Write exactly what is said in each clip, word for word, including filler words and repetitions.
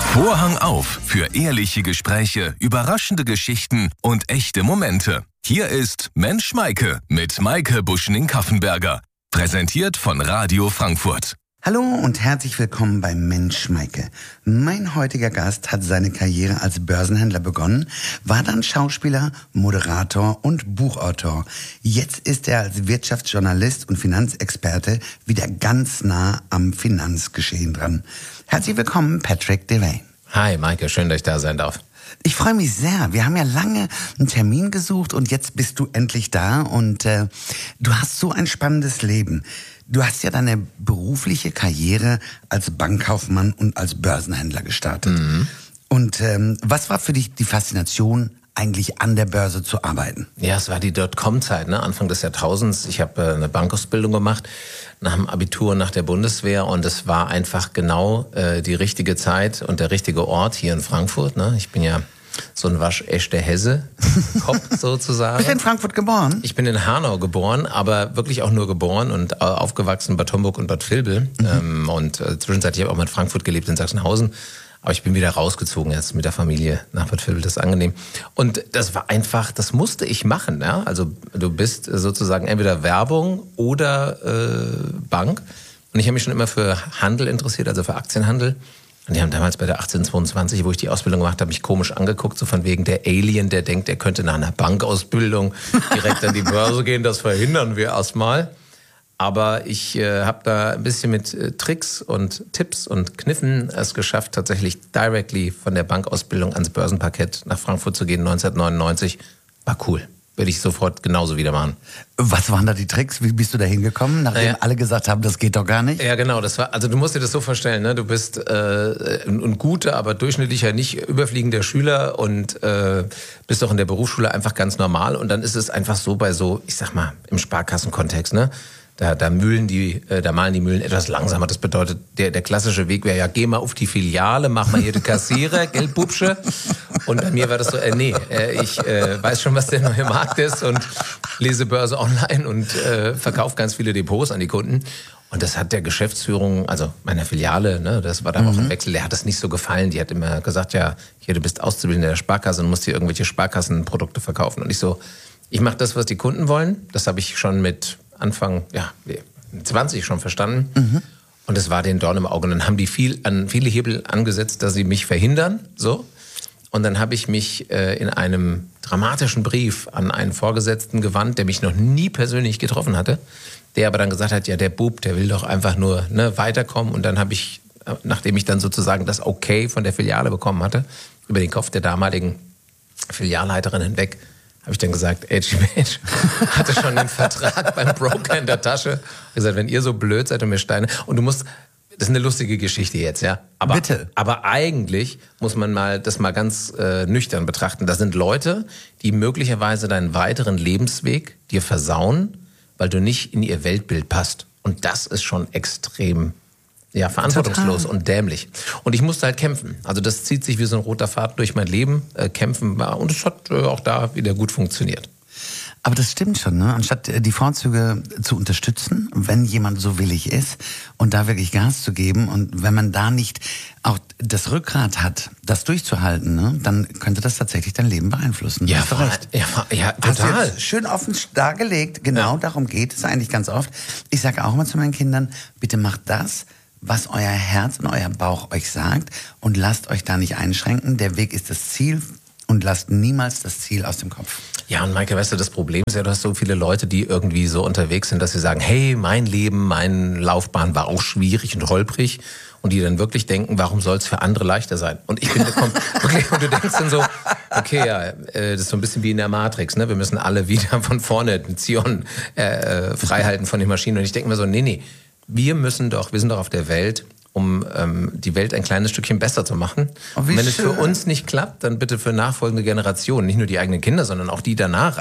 Vorhang auf für ehrliche Gespräche, überraschende Geschichten und echte Momente. Hier ist Mensch Maike mit Maike Buschning-Kaffenberger. Präsentiert von Radio Frankfurt. Hallo und herzlich willkommen bei Mensch Maike. Mein heutiger Gast hat seine Karriere als Börsenhändler begonnen, war dann Schauspieler, Moderator und Buchautor. Jetzt ist er als Wirtschaftsjournalist und Finanzexperte wieder ganz nah am Finanzgeschehen dran. Herzlich willkommen, Patrick Devane. Hi Maike, schön, dass ich da sein darf. Ich freue mich sehr. Wir haben ja lange einen Termin gesucht und jetzt bist du endlich da und äh, du hast so ein spannendes Leben. Du hast ja deine berufliche Karriere als Bankkaufmann und als Börsenhändler gestartet. Mhm. Und ähm, was war für dich die Faszination, eigentlich an der Börse zu arbeiten? Ja, es war die Dotcom-Zeit, ne? Anfang des Jahrtausends. Ich habe äh, eine Bankausbildung gemacht nach dem Abitur, nach der Bundeswehr. Und es war einfach genau äh, die richtige Zeit und der richtige Ort hier in Frankfurt. Ne? Ich bin ja so ein waschechter Hesse, Kopf sozusagen. Bist du in Frankfurt geboren? Ich bin in Hanau geboren, aber wirklich auch nur geboren und aufgewachsen in Bad Homburg und Bad Vilbel. Mhm. Ähm, und äh, zwischenzeitlich habe ich auch mal in Frankfurt gelebt, in Sachsenhausen. Aber ich bin wieder rausgezogen jetzt mit der Familie nach Bad Vilbel, das ist angenehm. Und das war einfach, das musste ich machen. Ja? Also du bist sozusagen entweder Werbung oder äh, Bank. Und ich habe mich schon immer für Handel interessiert, also für Aktienhandel. Und die haben damals bei der achtzehnhundertzweiundzwanzig, wo ich die Ausbildung gemacht habe, mich komisch angeguckt, so von wegen der Alien, der denkt, er könnte nach einer Bankausbildung direkt an die Börse gehen. Das verhindern wir erstmal. Aber ich äh, habe da ein bisschen mit äh, Tricks und Tipps und Kniffen es geschafft, tatsächlich directly von der Bankausbildung ans Börsenparkett nach Frankfurt zu gehen, neunzehnhundertneunundneunzig. War cool. Würde ich sofort genauso wieder machen. Was waren da die Tricks? Wie bist du da hingekommen, nachdem naja. alle gesagt haben, das geht doch gar nicht? Ja, genau. Das war, also du musst dir das so vorstellen, ne? Du bist äh, ein, ein guter, aber durchschnittlicher, nicht überfliegender Schüler und äh, bist doch in der Berufsschule einfach ganz normal. Und dann ist es einfach so bei so, ich sag mal, im Sparkassenkontext, ne? Da, da mühlen die, äh, da malen die Mühlen etwas langsamer. Das bedeutet, der, der klassische Weg wäre ja, geh mal auf die Filiale, mach mal hier die Kassierer, Geldbubsche. Und bei mir war das so, äh, nee, äh, ich äh, weiß schon, was der neue Markt ist und lese Börse online und äh, verkaufe ganz viele Depots an die Kunden. Und das hat der Geschäftsführung, also meiner Filiale, ne, das war da auch ein Wechsel, der hat das nicht so gefallen. Die hat immer gesagt, ja, hier, du bist Auszubildender der Sparkasse und musst hier irgendwelche Sparkassenprodukte verkaufen. Und ich so, ich mache das, was die Kunden wollen. Das habe ich schon mit Anfang, ja, zwanzig schon verstanden. Mhm. Und es war den Dorn im Auge. Und dann haben die viel an viele Hebel angesetzt, dass sie mich verhindern. So. Und dann habe ich mich äh, in einem dramatischen Brief an einen Vorgesetzten gewandt, der mich noch nie persönlich getroffen hatte. Der aber dann gesagt hat, ja, der Bub, der will doch einfach nur ne, weiterkommen. Und dann habe ich, nachdem ich dann sozusagen das Okay von der Filiale bekommen hatte, über den Kopf der damaligen Filialleiterin hinweg, habe ich dann gesagt, ey, Mensch, hatte schon einen Vertrag beim Broker in der Tasche. Ich gesagt, wenn ihr so blöd seid und mir Steine... Und du musst... Das ist eine lustige Geschichte jetzt, ja. Aber, Bitte. Aber eigentlich muss man mal das mal ganz äh, nüchtern betrachten. Das sind Leute, die möglicherweise deinen weiteren Lebensweg dir versauen, weil du nicht in ihr Weltbild passt. Und das ist schon extrem... Ja, verantwortungslos Total. Und dämlich. Und ich musste halt kämpfen. Also das zieht sich wie so ein roter Faden durch mein Leben. Äh, kämpfen war, und es hat äh, auch da wieder gut funktioniert. Aber das stimmt schon, ne? Anstatt die Vorzüge zu unterstützen, wenn jemand so willig ist und da wirklich Gas zu geben und wenn man da nicht auch das Rückgrat hat, das durchzuhalten, ne? Dann könnte das tatsächlich dein Leben beeinflussen. Ja, hast du recht. Ja, ja, total. Hast du jetzt schön offen dargelegt. Genau, ja. Darum geht es eigentlich ganz oft. Ich sage auch immer zu meinen Kindern, bitte macht das, was euer Herz und euer Bauch euch sagt und lasst euch da nicht einschränken. Der Weg ist das Ziel und lasst niemals das Ziel aus dem Kopf. Ja, und Maike, weißt du, das Problem ist ja, du hast so viele Leute, die irgendwie so unterwegs sind, dass sie sagen, hey, mein Leben, meine Laufbahn war auch schwierig und holprig. Und die dann wirklich denken, warum soll es für andere leichter sein? Und ich finde, wirklich, und du denkst dann so, okay, ja, das ist so ein bisschen wie in der Matrix, ne? Wir müssen alle wieder von vorne den Zion äh, freihalten von den Maschinen. Und ich denke mir so, nee, nee, wir müssen doch, wir sind doch auf der Welt, um ähm, die Welt ein kleines Stückchen besser zu machen. Oh, wenn schön. Es für uns nicht klappt, dann bitte für nachfolgende Generationen, nicht nur die eigenen Kinder, sondern auch die danach. Also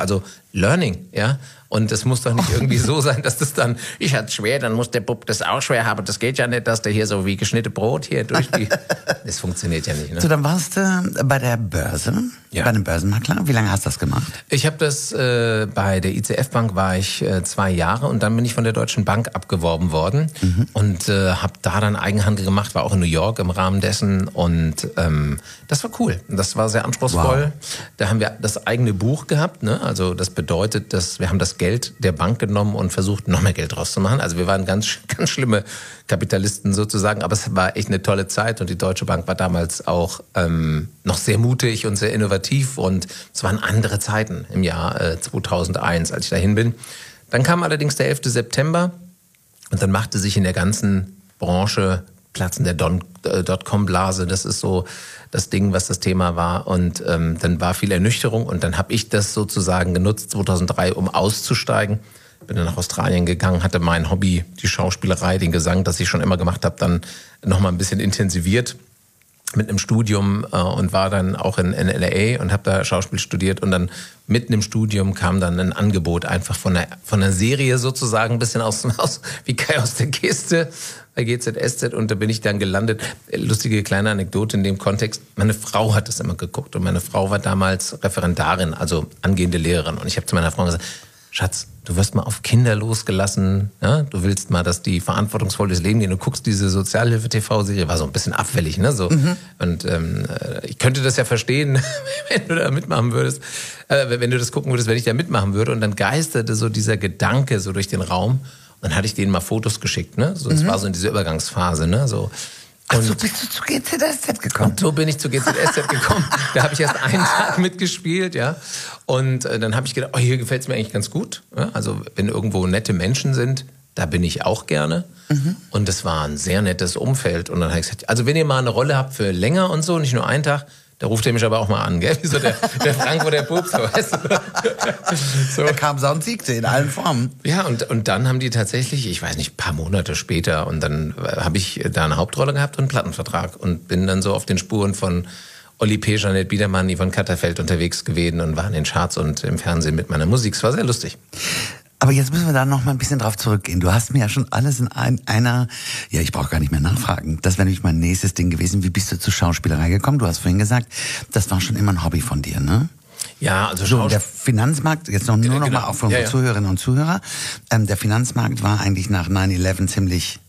Learning, ja. Und es muss doch nicht irgendwie so sein, dass das dann, ich hatte es schwer, dann muss der Bub das auch schwer haben. Das geht ja nicht, dass der hier so wie geschnittene Brot hier durch die... Das funktioniert ja nicht, ne? So, dann warst du bei der Börse, ja. bei einem Börsenmakler. Wie lange hast du das gemacht? Ich habe das, äh, bei der I C F Bank war ich äh, zwei Jahre und dann bin ich von der Deutschen Bank abgeworben worden mhm. und äh, habe da dann Eigenhandel gemacht, war auch in New York im Rahmen dessen und ähm, das war cool. Das war sehr anspruchsvoll. Wow. Da haben wir das eigene Buch gehabt, ne? Also das bedeutet, dass wir haben das Geld der Bank genommen und versucht, noch mehr Geld draus zu machen. Also wir waren ganz, ganz schlimme Kapitalisten sozusagen, aber es war echt eine tolle Zeit und die Deutsche Bank war damals auch ähm, noch sehr mutig und sehr innovativ und es waren andere Zeiten im Jahr äh, zweitausendeins, als ich dahin bin. Dann kam allerdings der elfte September und dann machte sich in der ganzen Branche Platzen der Dotcom-Blase, das ist so das Ding, was das Thema war. Und ähm, dann war viel Ernüchterung und dann habe ich das sozusagen genutzt, zweitausenddrei, um auszusteigen. Bin dann nach Australien gegangen, hatte mein Hobby, die Schauspielerei, den Gesang, das ich schon immer gemacht habe, dann nochmal ein bisschen intensiviert mit einem Studium äh, und war dann auch in, in L A und habe da Schauspiel studiert und dann mitten im Studium kam dann ein Angebot einfach von einer, von einer Serie sozusagen, ein bisschen aus, aus wie Kai aus der Kiste bei G Z S Z und da bin ich dann gelandet. Lustige kleine Anekdote in dem Kontext, meine Frau hat das immer geguckt und meine Frau war damals Referendarin, also angehende Lehrerin und ich habe zu meiner Frau gesagt, Schatz, du wirst mal auf Kinder losgelassen, ja? Du willst mal, dass die verantwortungsvoll das Leben gehen. Du guckst diese Sozialhilfe-T V-Serie, war so ein bisschen abfällig, ne? So. Mhm. Und ähm, ich könnte das ja verstehen, wenn du da mitmachen würdest, äh, wenn du das gucken würdest, wenn ich da mitmachen würde. Und dann geisterte so dieser Gedanke so durch den Raum. Und dann hatte ich denen mal Fotos geschickt, ne? So, das mhm. war so in dieser Übergangsphase, ne? So. Und so bist du zu G Z S Z gekommen? Und so bin ich zu G Z S Z gekommen. Da habe ich erst einen Tag mitgespielt, ja. Und äh, dann habe ich gedacht, oh, hier gefällt es mir eigentlich ganz gut. Ja? Also wenn irgendwo nette Menschen sind, da bin ich auch gerne. Mhm. Und das war ein sehr nettes Umfeld. Und dann habe ich gesagt, also wenn ihr mal eine Rolle habt für länger und so, nicht nur einen Tag, da ruft ihr mich aber auch mal an, gell? Wie so der, der Frank oder der Pups, weißt du? So. Er kam und siegte in allen Formen. Ja, und, und dann haben die tatsächlich, ich weiß nicht, ein paar Monate später, und dann habe ich da eine Hauptrolle gehabt und einen Plattenvertrag und bin dann so auf den Spuren von Olli P., Jeanette Biedermann, Yvonne Katterfeld unterwegs gewesen und war in den Charts und im Fernsehen mit meiner Musik. Es war sehr lustig. Aber jetzt müssen wir da noch mal ein bisschen drauf zurückgehen. Du hast mir ja schon alles in ein, einer, ja, ich brauche gar nicht mehr nachfragen. Das wäre nämlich mein nächstes Ding gewesen. Wie bist du zur Schauspielerei gekommen? Du hast vorhin gesagt, das war schon immer ein Hobby von dir, ne? Ja, also so, der Finanzmarkt, jetzt noch nur genau. noch mal auch für unsere ja, ja. Zuhörerinnen und Zuhörer. Ähm, der Finanzmarkt war eigentlich nach neun elf ziemlich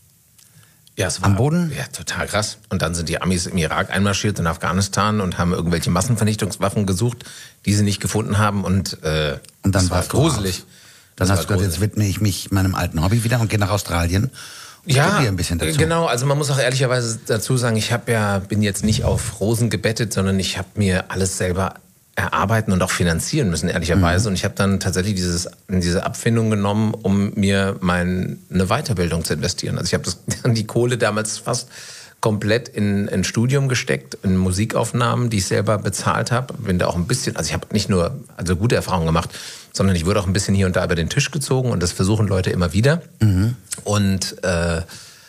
ja, es war, am Boden. Ja, total krass. Und dann sind die Amis im Irak einmarschiert, in Afghanistan und haben irgendwelche Massenvernichtungswaffen gesucht, die sie nicht gefunden haben. Und, äh, und dann das war gruselig. Dann hast du gesagt, jetzt widme ich mich meinem alten Hobby wieder und gehe nach Australien. Und ja, ein bisschen dazu. Genau. Also man muss auch ehrlicherweise dazu sagen, ich habe ja bin jetzt nicht auf Rosen gebettet, sondern ich habe mir alles selber erarbeiten und auch finanzieren müssen, ehrlicherweise. Mhm. Und ich habe dann tatsächlich dieses, diese Abfindung genommen, um mir meine Weiterbildung zu investieren. Also ich habe die Kohle damals fast komplett in ein Studium gesteckt, in Musikaufnahmen, die ich selber bezahlt habe. Bin da auch ein bisschen, also ich habe nicht nur also gute Erfahrungen gemacht, sondern ich wurde auch ein bisschen hier und da über den Tisch gezogen und das versuchen Leute immer wieder. Mhm. Und äh,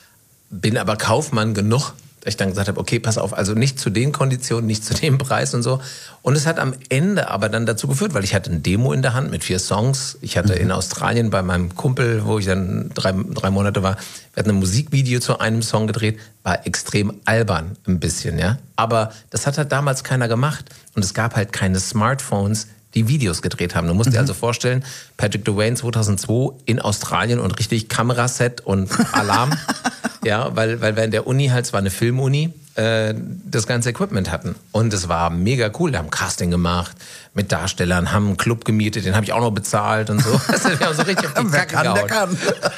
bin aber Kaufmann genug, dass ich dann gesagt habe, okay, pass auf, also nicht zu den Konditionen, nicht zu dem Preis und so. Und es hat am Ende aber dann dazu geführt, weil ich hatte ein Demo in der Hand mit vier Songs. Ich hatte mhm. in Australien bei meinem Kumpel, wo ich dann drei, drei Monate war, wir hatten ein Musikvideo zu einem Song gedreht, war extrem albern ein bisschen, ja. Aber das hat halt damals keiner gemacht und es gab halt keine Smartphones, die Videos gedreht haben. Du musst mhm. dir also vorstellen, Patrick Dwayne zweitausendzwei in Australien und richtig Kameraset und Alarm. Ja, weil, weil wir in der Uni halt, es war eine Filmuni, äh, das ganze Equipment hatten. Und es war mega cool. Wir haben Casting gemacht mit Darstellern, haben einen Club gemietet, den habe ich auch noch bezahlt und so. Wir haben so richtig auf die Wer Kacke kann, gehauen. der kann.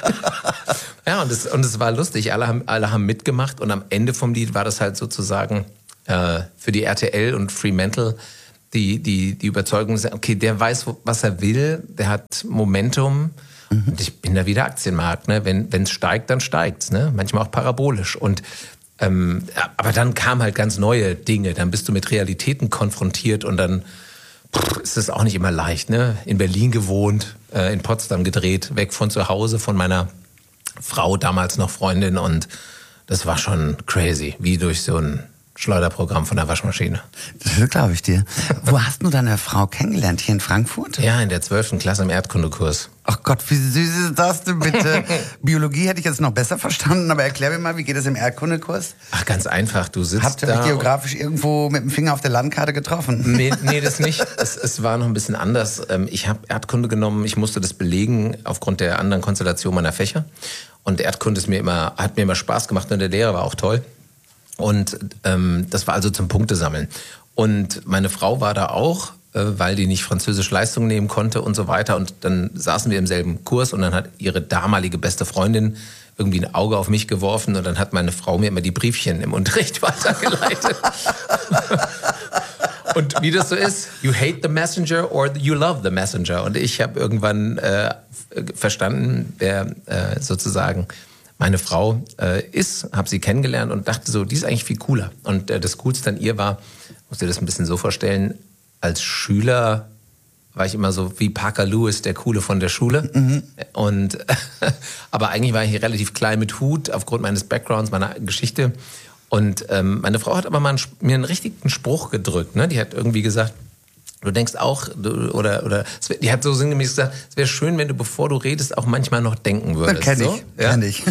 Ja, und es und es war lustig. Alle haben, alle haben mitgemacht und am Ende vom Lied war das halt sozusagen äh, für die R T L und Fremantle die, die, die Überzeugung, okay, der weiß, was er will, der hat Momentum. Mhm. Und ich bin da wieder Aktienmarkt, ne? Wenn es steigt, dann steigt's, ne? Manchmal auch parabolisch. Und ähm, aber dann kamen halt ganz neue Dinge. Dann bist du mit Realitäten konfrontiert und dann pff, ist es auch nicht immer leicht, ne? In Berlin gewohnt, äh, in Potsdam gedreht, weg von zu Hause, von meiner Frau, damals noch Freundin. Und das war schon crazy, wie durch so ein Schleuderprogramm von der Waschmaschine. Das glaube ich dir. Wo hast du deine Frau kennengelernt? Hier in Frankfurt? Ja, in der zwölften Klasse im Erdkundekurs. Ach Gott, wie süß ist das denn bitte? Biologie hätte ich jetzt noch besser verstanden, aber erklär mir mal, wie geht es im Erdkundekurs? Ach, ganz einfach. Du sitzt Habt ihr da euch geografisch irgendwo mit dem Finger auf der Landkarte getroffen? Nee, nee das nicht. Es, es war noch ein bisschen anders. Ich habe Erdkunde genommen, ich musste das belegen aufgrund der anderen Konstellation meiner Fächer. Und Erdkunde ist mir immer, hat mir immer Spaß gemacht und der Lehrer war auch toll. Und ähm, das war also zum Punktesammeln. Und meine Frau war da auch, äh, weil die nicht Französisch Leistung nehmen konnte und so weiter. Und dann saßen wir im selben Kurs und dann hat ihre damalige beste Freundin irgendwie ein Auge auf mich geworfen und dann hat meine Frau mir immer die Briefchen im Unterricht weitergeleitet. Und wie das so ist, you hate the messenger or you love the messenger. Und ich habe irgendwann äh, verstanden, wer äh, sozusagen meine Frau äh, ist, habe sie kennengelernt und dachte so, die ist eigentlich viel cooler. Und äh, das Coolste an ihr war, musst dir das ein bisschen so vorstellen, als Schüler war ich immer so wie Parker Lewis, der Coole von der Schule. Mhm. Und aber eigentlich war ich relativ klein mit Hut aufgrund meines Backgrounds, meiner Geschichte. Und ähm, meine Frau hat aber mal einen, mir einen richtigen Spruch gedrückt. Ne? Die hat irgendwie gesagt, du denkst auch, du, oder, oder die hat so sinngemäß gesagt, es wäre schön, wenn du, bevor du redest, auch manchmal noch denken würdest. Kenn ich, so? Ja? kenn ich.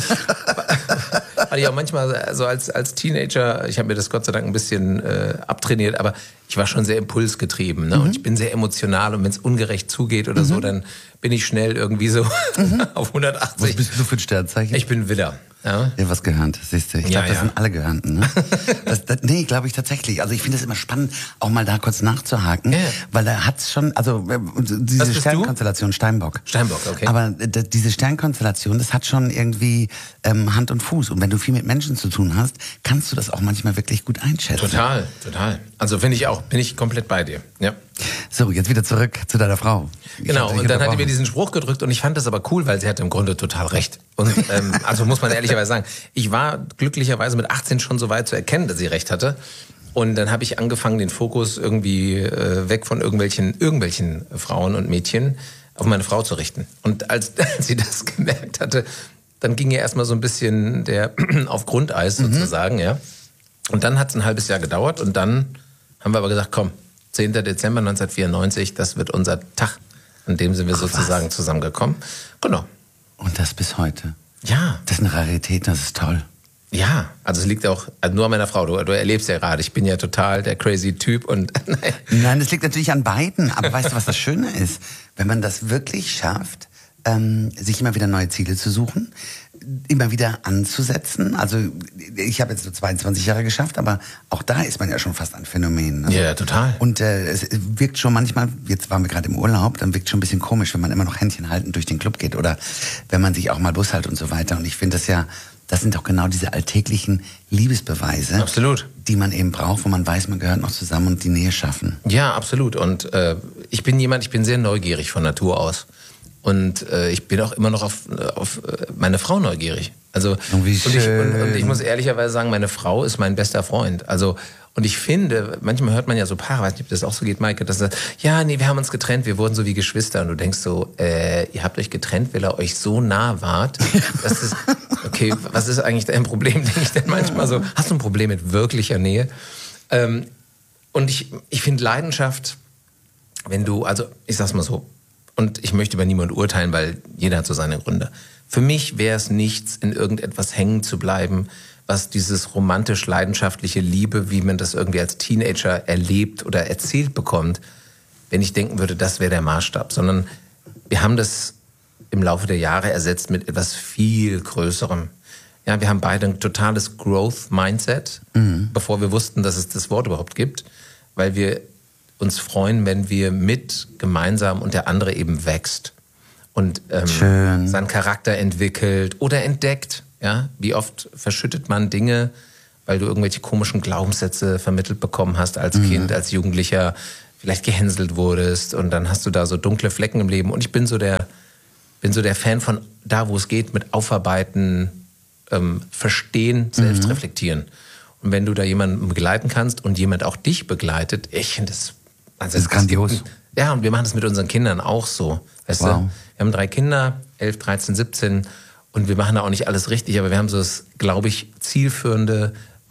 Hatte ich auch manchmal so als, als Teenager, ich habe mir das Gott sei Dank ein bisschen äh, abtrainiert, aber ich war schon sehr impulsgetrieben. Ne? Mhm. Und ich bin sehr emotional und wenn es ungerecht zugeht oder mhm. so, dann bin ich schnell irgendwie so mhm. auf hundertachtzig. Was bist du für ein Sternzeichen? Ich bin Widder. Ja, ja was gehörnt, siehst du. Ich ja, glaube, das ja. sind alle Gehörnten. Ne? das, das, nee, glaube ich tatsächlich. Also ich finde es immer spannend, auch mal da kurz nachzuhaken, ja. weil da hat's schon, also diese Sternkonstellation, du? Steinbock. Steinbock, okay. Aber d- diese Sternkonstellation, das hat schon irgendwie ähm, Hand und Fuß. Und wenn du viel mit Menschen zu tun hast, kannst du das auch manchmal wirklich gut einschätzen. Total, total. Also finde ich auch, bin ich komplett bei dir. Ja. So, jetzt wieder zurück zu deiner Frau. Ich genau, und dann hat die mir diesen Spruch gedrückt und ich fand das aber cool, weil sie hatte im Grunde total recht. Und ähm, also muss man ehrlicherweise sagen, ich war glücklicherweise mit achtzehn schon so weit zu erkennen, dass sie recht hatte. Und dann habe ich angefangen, den Fokus irgendwie äh, weg von irgendwelchen, irgendwelchen Frauen und Mädchen auf meine Frau zu richten. Und als, als sie das gemerkt hatte, dann ging ihr erstmal so ein bisschen der auf Grundeis sozusagen, mhm. ja. Und dann hat es ein halbes Jahr gedauert und dann haben wir aber gesagt, komm, zehnten Dezember neunzehnhundertvierundneunzig, das wird unser Tag. An dem sind wir Ach, sozusagen was? zusammengekommen. Genau. Und das bis heute? Ja. Das ist eine Rarität, das ist toll. Ja, also es liegt auch also nur an meiner Frau. Du, du erlebst ja gerade, ich bin ja total der crazy Typ. Und Nein, das liegt natürlich an beiden. Aber weißt du, was das Schöne ist? Wenn man das wirklich schafft, ähm, sich immer wieder neue Ziele zu suchen, immer wieder anzusetzen. Also ich habe jetzt so zweiundzwanzig Jahre geschafft, aber auch da ist man ja schon fast ein Phänomen. Also, ja, total. Und äh, es wirkt schon manchmal, jetzt waren wir gerade im Urlaub, dann wirkt schon ein bisschen komisch, wenn man immer noch Händchen haltend durch den Club geht oder wenn man sich auch mal Bus hält und so weiter. Und ich finde das ja, das sind doch genau diese alltäglichen Liebesbeweise, absolut, die man eben braucht, wo man weiß, man gehört noch zusammen und die Nähe schaffen. Ja, absolut. Und äh, ich bin jemand, ich bin sehr neugierig von Natur aus. Und äh, ich bin auch immer noch auf, auf meine Frau neugierig. Also oh, wie schön. Und, ich, und, und ich muss ehrlicherweise sagen, meine Frau ist mein bester Freund. Also und ich finde, manchmal hört man ja so Paare, weiß nicht, ob das auch so geht, Maike, dass das, ja, nee, wir haben uns getrennt, wir wurden so wie Geschwister. Und du denkst so, äh, ihr habt euch getrennt, weil ihr euch so nah wart. Das ist, okay, was ist eigentlich dein Problem? Denke ich dann manchmal so, hast du ein Problem mit wirklicher Nähe? Ähm, und ich, ich finde Leidenschaft, wenn du, also ich sag's mal so, und ich möchte über niemanden urteilen, weil jeder hat so seine Gründe. Für mich wäre es nichts, in irgendetwas hängen zu bleiben, was dieses romantisch-leidenschaftliche Liebe, wie man das irgendwie als Teenager erlebt oder erzählt bekommt, wenn ich denken würde, das wäre der Maßstab. Sondern wir haben das im Laufe der Jahre ersetzt mit etwas viel Größerem. Ja, wir haben beide ein totales Growth-Mindset, mhm. bevor wir wussten, dass es das Wort überhaupt gibt, weil wir uns freuen, wenn wir mit gemeinsam und der andere eben wächst und ähm, seinen Charakter entwickelt oder entdeckt. Ja, wie oft verschüttet man Dinge, weil du irgendwelche komischen Glaubenssätze vermittelt bekommen hast als mhm. Kind, als Jugendlicher, vielleicht gehänselt wurdest und dann hast du da so dunkle Flecken im Leben. Und ich bin so der, bin so der Fan von da, wo es geht, mit Aufarbeiten, ähm, Verstehen, selbst mhm. reflektieren. Und wenn du da jemanden begleiten kannst und jemand auch dich begleitet, ich finde das Also das ist grandios. Ja, und wir machen das mit unseren Kindern auch so. Weißt wow. du? Wir haben drei Kinder, elf, dreizehn, siebzehn und wir machen da auch nicht alles richtig, aber wir haben so das, glaube ich, zielführende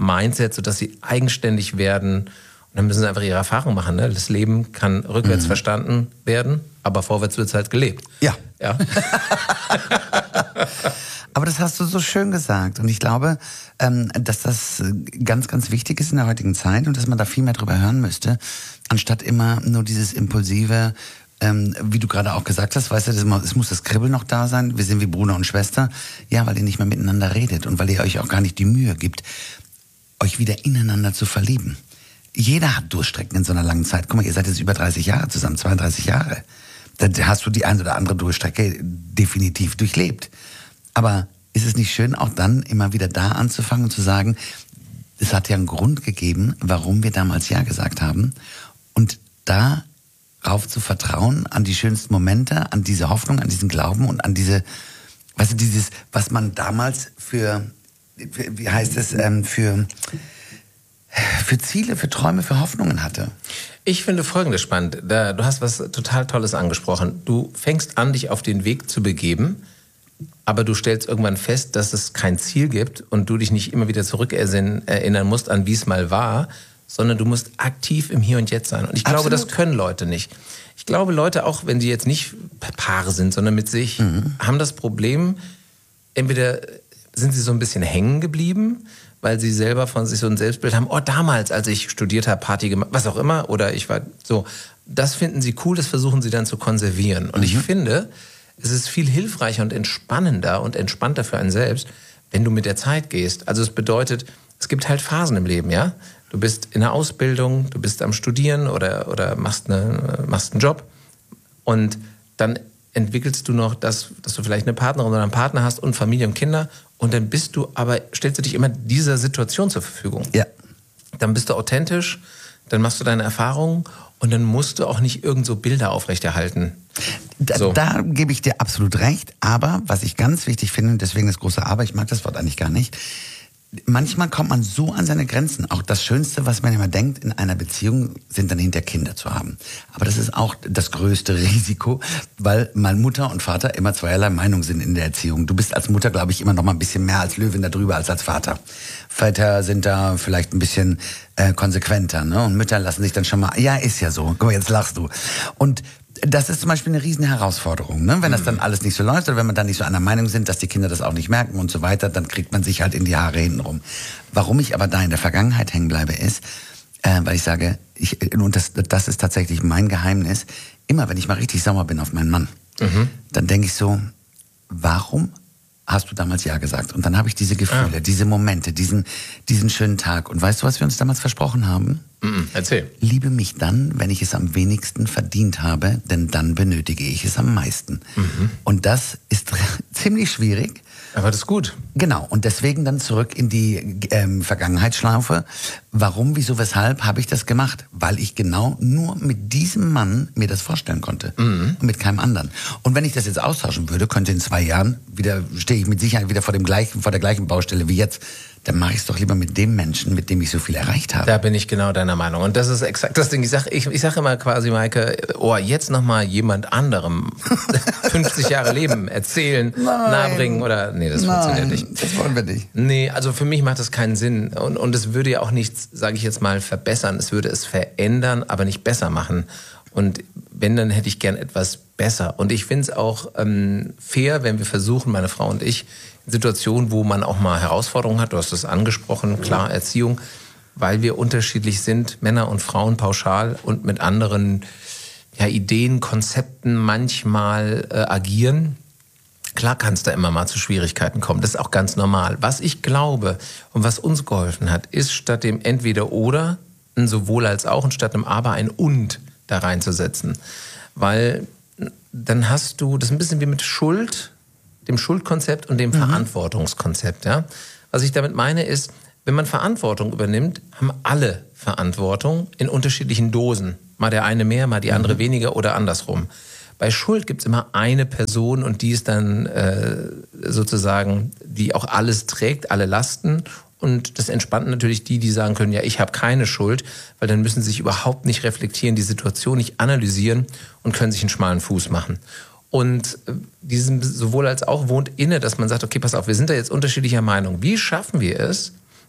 Mindset, sodass sie eigenständig werden. Und dann müssen sie einfach ihre Erfahrung machen. Ne? Das Leben kann rückwärts mhm. verstanden werden, aber vorwärts wird es halt gelebt. Ja. ja. Aber das hast du so schön gesagt. Und ich glaube, dass das ganz, ganz wichtig ist in der heutigen Zeit und dass man da viel mehr drüber hören müsste, anstatt immer nur dieses impulsive, wie du gerade auch gesagt hast, weißt du, es muss das Kribbeln noch da sein. Wir sind wie Bruder und Schwester. Ja, weil ihr nicht mehr miteinander redet und weil ihr euch auch gar nicht die Mühe gibt, euch wieder ineinander zu verlieben. Jeder hat Durchstrecken in so einer langen Zeit. Guck mal, ihr seid jetzt über dreißig Jahre zusammen, zweiunddreißig Jahre. Da hast du die ein oder andere Durchstrecke definitiv durchlebt. Aber ist es nicht schön, auch dann immer wieder da anzufangen und zu sagen, es hat ja einen Grund gegeben, warum wir damals Ja gesagt haben. Und darauf zu vertrauen, an die schönsten Momente, an diese Hoffnung, an diesen Glauben und an diese, weißt du, dieses, was man damals für, wie heißt es, ähm, für, für Ziele, für Träume, für Hoffnungen hatte. Ich finde Folgendes spannend. Da, du hast was total Tolles angesprochen. Du fängst an, dich auf den Weg zu begeben, aber du stellst irgendwann fest, dass es kein Ziel gibt und du dich nicht immer wieder zurückerinnern musst an wie es mal war, sondern du musst aktiv im Hier und Jetzt sein. Und ich glaube, Absolut. Das können Leute nicht. Ich glaube, Leute, auch wenn die jetzt nicht Paare sind, sondern mit sich, mhm. haben das Problem, entweder sind sie so ein bisschen hängen geblieben, weil sie selber von sich so ein Selbstbild haben, oh, damals, als ich studiert habe, Party gemacht, was auch immer, oder ich war so. Das finden sie cool, das versuchen sie dann zu konservieren. Und mhm. ich finde, es ist viel hilfreicher und entspannender und entspannter für einen selbst, wenn du mit der Zeit gehst. Also es bedeutet, es gibt halt Phasen im Leben, ja. Du bist in der Ausbildung, du bist am Studieren oder, oder machst, eine, machst einen Job und dann entwickelst du noch das, dass du vielleicht eine Partnerin oder einen Partner hast und Familie und Kinder und dann bist du, aber stellst du dich immer dieser Situation zur Verfügung. Ja. Dann bist du authentisch, dann machst du deine Erfahrungen und dann musst du auch nicht irgend so Bilder aufrechterhalten. Da, so. da gebe ich dir absolut recht, aber was ich ganz wichtig finde, und deswegen das große Aber, ich mag das Wort eigentlich gar nicht, manchmal kommt man so an seine Grenzen. Auch das Schönste, was man immer denkt in einer Beziehung, sind dann hinter Kinder zu haben. Aber das ist auch das größte Risiko, weil mal Mutter und Vater immer zweierlei Meinung sind in der Erziehung. Du bist als Mutter, glaube ich, immer noch mal ein bisschen mehr als Löwin da drüber als als Vater. Väter sind da vielleicht ein bisschen äh, konsequenter, ne? Und Mütter lassen sich dann schon mal, ja, ist ja so. Guck mal, jetzt lachst du. Und das ist zum Beispiel eine riesen Herausforderung, ne? Wenn das dann alles nicht so läuft oder wenn man dann nicht so einer Meinung sind, dass die Kinder das auch nicht merken und so weiter, dann kriegt man sich halt in die Haare hintenrum. Warum ich aber da in der Vergangenheit hängen bleibe, ist, äh, weil ich sage, ich, und das, das ist tatsächlich mein Geheimnis, immer wenn ich mal richtig sauer bin auf meinen Mann, mhm. dann denke ich so, warum hast du damals Ja gesagt? Und dann habe ich diese Gefühle, ah. diese Momente, diesen, diesen schönen Tag. Und weißt du, was wir uns damals versprochen haben? Mm, erzähl. Liebe mich dann, wenn ich es am wenigsten verdient habe, denn dann benötige ich es am meisten. Mhm. Und das ist ziemlich schwierig. Aber das ist gut. Genau, und deswegen dann zurück in die ähm, Vergangenheitsschlaufe. Warum, wieso, weshalb habe ich das gemacht? Weil ich genau nur mit diesem Mann mir das vorstellen konnte. Mhm. Und mit keinem anderen. Und wenn ich das jetzt austauschen würde, könnte in zwei Jahren, wieder stehe ich mit Sicherheit wieder vor dem gleichen, vor der gleichen Baustelle wie jetzt. Dann mache ich es doch lieber mit dem Menschen, mit dem ich so viel erreicht habe. Da bin ich genau deiner Meinung. Und das ist exakt das Ding. Ich sage ich, ich sag immer quasi, Maike, oh, jetzt nochmal jemand anderem fünfzig Jahre Leben erzählen, Nein. nahebringen oder... Nee, das Nein, funktioniert nicht. Das wollen wir nicht. Nee, also für mich macht das keinen Sinn. Und, und es würde ja auch nichts, sage ich jetzt mal, verbessern. Es würde es verändern, aber nicht besser machen. Und wenn, dann hätte ich gern etwas besser. Und ich finde es auch ähm, fair, wenn wir versuchen, meine Frau und ich, in Situationen, wo man auch mal Herausforderungen hat, du hast es angesprochen, klar, Erziehung, weil wir unterschiedlich sind, Männer und Frauen pauschal und mit anderen ja, Ideen, Konzepten manchmal äh, agieren. Klar kann es da immer mal zu Schwierigkeiten kommen, das ist auch ganz normal. Was ich glaube und was uns geholfen hat, ist statt dem Entweder-Oder ein Sowohl als auch und statt dem Aber ein Und da reinzusetzen. Weil dann hast du, das ist ein bisschen wie mit Schuld, dem Schuldkonzept und dem mhm. Verantwortungskonzept. Ja? Was ich damit meine ist, wenn man Verantwortung übernimmt, haben alle Verantwortung in unterschiedlichen Dosen. Mal der eine mehr, mal die andere mhm. weniger oder andersrum. Bei Schuld gibt es immer eine Person und die ist dann äh, sozusagen, die auch alles trägt, alle Lasten. Und das entspannt natürlich die, die sagen können, ja, ich habe keine Schuld, weil dann müssen sie sich überhaupt nicht reflektieren, die Situation nicht analysieren und können sich einen schmalen Fuß machen. Und diesem sowohl als auch wohnt inne, dass man sagt, okay, pass auf, wir sind da jetzt unterschiedlicher Meinung. Wie schaffen wir es,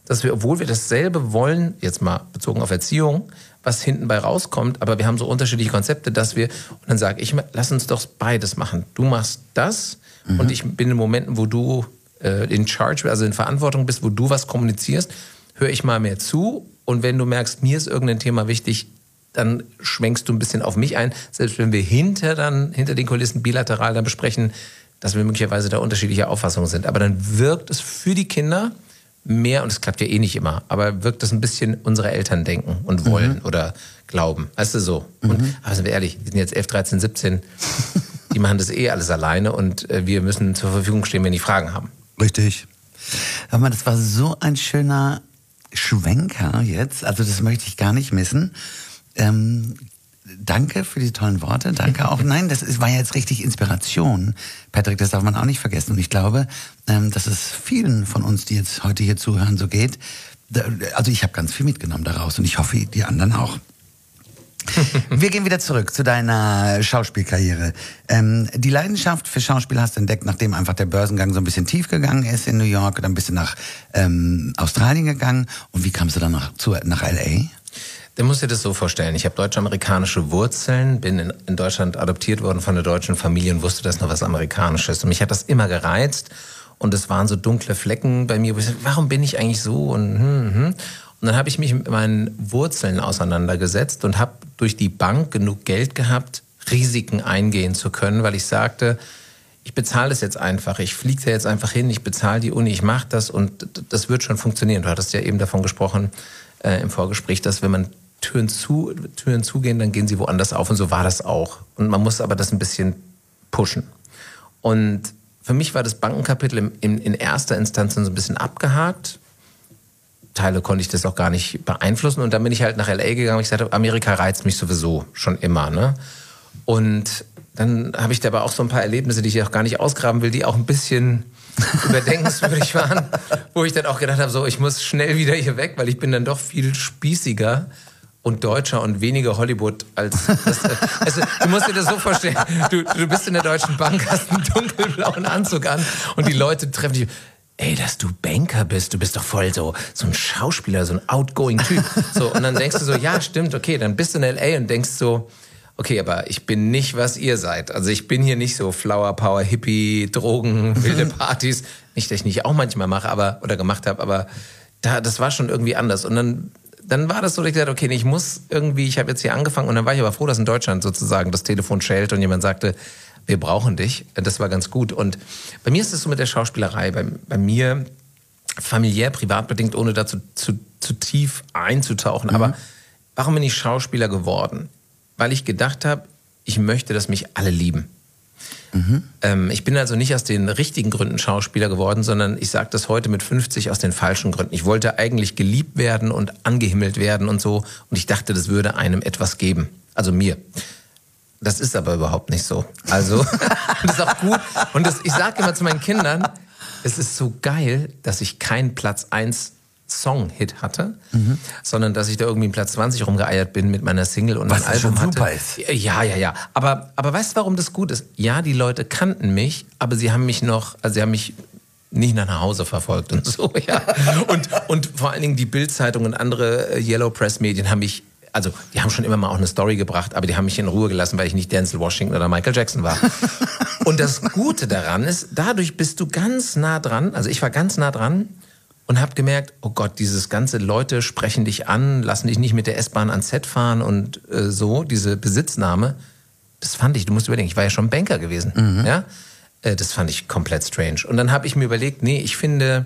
dass wir, obwohl wir dasselbe wollen, jetzt mal bezogen auf Erziehung, was hinten bei rauskommt, aber wir haben so unterschiedliche Konzepte, dass wir, und dann sage ich, lass uns doch beides machen. Du machst das mhm. und ich bin in Momenten, wo du äh, in Charge, also in Verantwortung bist, wo du was kommunizierst, höre ich mal mehr zu und wenn du merkst, mir ist irgendein Thema wichtig, dann schwenkst du ein bisschen auf mich ein, selbst wenn wir hinter, dann, hinter den Kulissen bilateral dann besprechen, dass wir möglicherweise da unterschiedliche Auffassungen sind. Aber dann wirkt es für die Kinder mehr, und es klappt ja eh nicht immer, aber wirkt das ein bisschen unsere Eltern denken und wollen mhm. oder glauben. Weißt du, so. Mhm. Und, aber sind wir ehrlich, die sind jetzt elf, dreizehn, siebzehn, die machen das eh alles alleine und äh, wir müssen zur Verfügung stehen, wenn die Fragen haben. Richtig. Hör mal, das war so ein schöner Schwenker jetzt, also das möchte ich gar nicht missen. Ähm, danke für die tollen Worte, danke auch. Nein, das ist, war jetzt richtig Inspiration, Patrick, das darf man auch nicht vergessen. Und ich glaube, ähm, dass es vielen von uns, die jetzt heute hier zuhören, so geht. Also ich habe ganz viel mitgenommen daraus und ich hoffe, die anderen auch. Wir gehen wieder zurück zu deiner Schauspielkarriere. Ähm, die Leidenschaft für Schauspiel hast du entdeckt, nachdem einfach der Börsengang so ein bisschen tief gegangen ist in New York, dann bist du nach ähm, Australien gegangen. Und wie kamst du dann nach, zu, nach L A? Du musst dir das so vorstellen, ich habe deutsch-amerikanische Wurzeln, bin in, in Deutschland adoptiert worden von einer deutschen Familie und wusste, das ist noch was Amerikanisches. Und mich hat das immer gereizt und es waren so dunkle Flecken bei mir, wo ich sagte, warum bin ich eigentlich so? Und, hm, hm. und dann habe ich mich mit meinen Wurzeln auseinandergesetzt und habe durch die Bank genug Geld gehabt, Risiken eingehen zu können, weil ich sagte, ich bezahle das jetzt einfach, ich fliege da jetzt einfach hin, ich bezahle die Uni, ich mache das und das wird schon funktionieren. Du hattest ja eben davon gesprochen äh, im Vorgespräch, dass wenn man Türen zu, Türen zugehen, dann gehen sie woanders auf und so war das auch. Und man muss aber das ein bisschen pushen. Und für mich war das Bankenkapitel in, in, in erster Instanz so ein bisschen abgehakt. Teile konnte ich das auch gar nicht beeinflussen. Und dann bin ich halt nach L A gegangen und ich sagte, Amerika reizt mich sowieso schon immer. Ne? Und dann habe ich da aber auch so ein paar Erlebnisse, die ich auch gar nicht ausgraben will, die auch ein bisschen überdenkenswürdig waren, wo ich dann auch gedacht habe, so, ich muss schnell wieder hier weg, weil ich bin dann doch viel spießiger und deutscher und weniger Hollywood als das. Also, du musst dir das so vorstellen, du, du bist in der Deutschen Bank, hast einen dunkelblauen Anzug an und die Leute treffen dich. Ey, dass du Banker bist, du bist doch voll so, so ein Schauspieler, so ein outgoing Typ. So, und dann denkst du so, ja, stimmt, okay, dann bist du in L A und denkst so, okay, aber ich bin nicht, was ihr seid. Also ich bin hier nicht so Flower Power, Hippie, Drogen, wilde Partys. Nicht, dass ich nicht auch manchmal mache, aber oder gemacht habe, aber da, das war schon irgendwie anders. Und dann, dann war das so, dass ich dachte, okay, ich muss irgendwie, ich habe jetzt hier angefangen und dann war ich aber froh, dass in Deutschland sozusagen das Telefon schellt und jemand sagte, wir brauchen dich. Das war ganz gut. Und bei mir ist es so mit der Schauspielerei, bei, bei mir familiär, privatbedingt, ohne dazu zu, zu tief einzutauchen. Mhm. Aber warum bin ich Schauspieler geworden? Weil ich gedacht habe, ich möchte, dass mich alle lieben. Mhm. Ähm, ich bin also nicht aus den richtigen Gründen Schauspieler geworden, sondern ich sage das heute mit fünfzig aus den falschen Gründen. Ich wollte eigentlich geliebt werden und angehimmelt werden und so. Und ich dachte, das würde einem etwas geben. Also mir. Das ist aber überhaupt nicht so. Also, das ist auch gut. Und das, ich sage immer zu meinen Kindern, es ist so geil, dass ich keinen Platz eins Song-Hit hatte, mhm. sondern dass ich da irgendwie in Platz zwanzig rumgeeiert bin mit meiner Single und was ein Album schon super hatte. Ist. Ja, ja, ja. Aber, aber weißt du, warum das gut ist? Ja, die Leute kannten mich, aber sie haben mich noch, also sie haben mich nicht nach Hause verfolgt und so, ja. Und, und vor allen Dingen die Bild-Zeitung und andere Yellow Press-Medien haben mich, also die haben schon immer mal auch eine Story gebracht, aber die haben mich in Ruhe gelassen, weil ich nicht Denzel Washington oder Michael Jackson war. Und das Gute daran ist, dadurch bist du ganz nah dran, also ich war ganz nah dran und habe gemerkt, oh Gott, dieses ganze Leute sprechen dich an, lassen dich nicht mit der S-Bahn ans Set fahren und äh, so, diese Besitznahme, das fand ich, du musst überlegen, ich war ja schon Banker gewesen, mhm. ja, äh, das fand ich komplett strange. Und dann habe ich mir überlegt, nee, ich finde,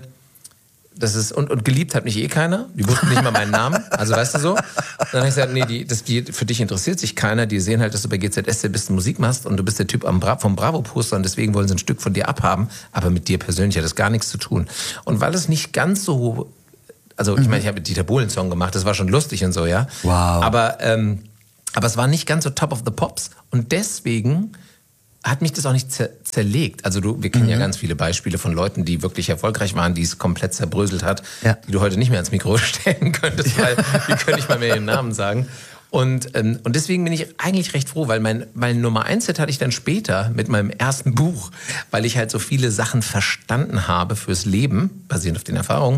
das ist, und, und geliebt hat mich eh keiner. Die wussten nicht mal meinen Namen. Also weißt du so. Dann habe ich gesagt, nee, die, das, die, für dich interessiert sich keiner. Die sehen halt, dass du bei G Z S C bist und Musik machst und du bist der Typ am Bra- vom Bravo-Poster und deswegen wollen sie ein Stück von dir abhaben. Aber mit dir persönlich hat das gar nichts zu tun. Und weil es nicht ganz so, also ich meine, ich habe mit Dieter Bohlen einen Song gemacht, das war schon lustig und so, ja. Wow. Aber, ähm, aber es war nicht ganz so top of the pops und deswegen hat mich das auch nicht zer- zerlegt. Also du, wir kennen mhm. ja ganz viele Beispiele von Leuten, die wirklich erfolgreich waren, die es komplett zerbröselt hat, ja. die du heute nicht mehr ans Mikro stellen könntest, weil die können nicht mal mehr ihren Namen sagen. Und, ähm, und deswegen bin ich eigentlich recht froh, weil mein, mein Nummer eins Hit hatte ich dann später mit meinem ersten Buch, weil ich halt so viele Sachen verstanden habe fürs Leben, basierend auf den Erfahrungen,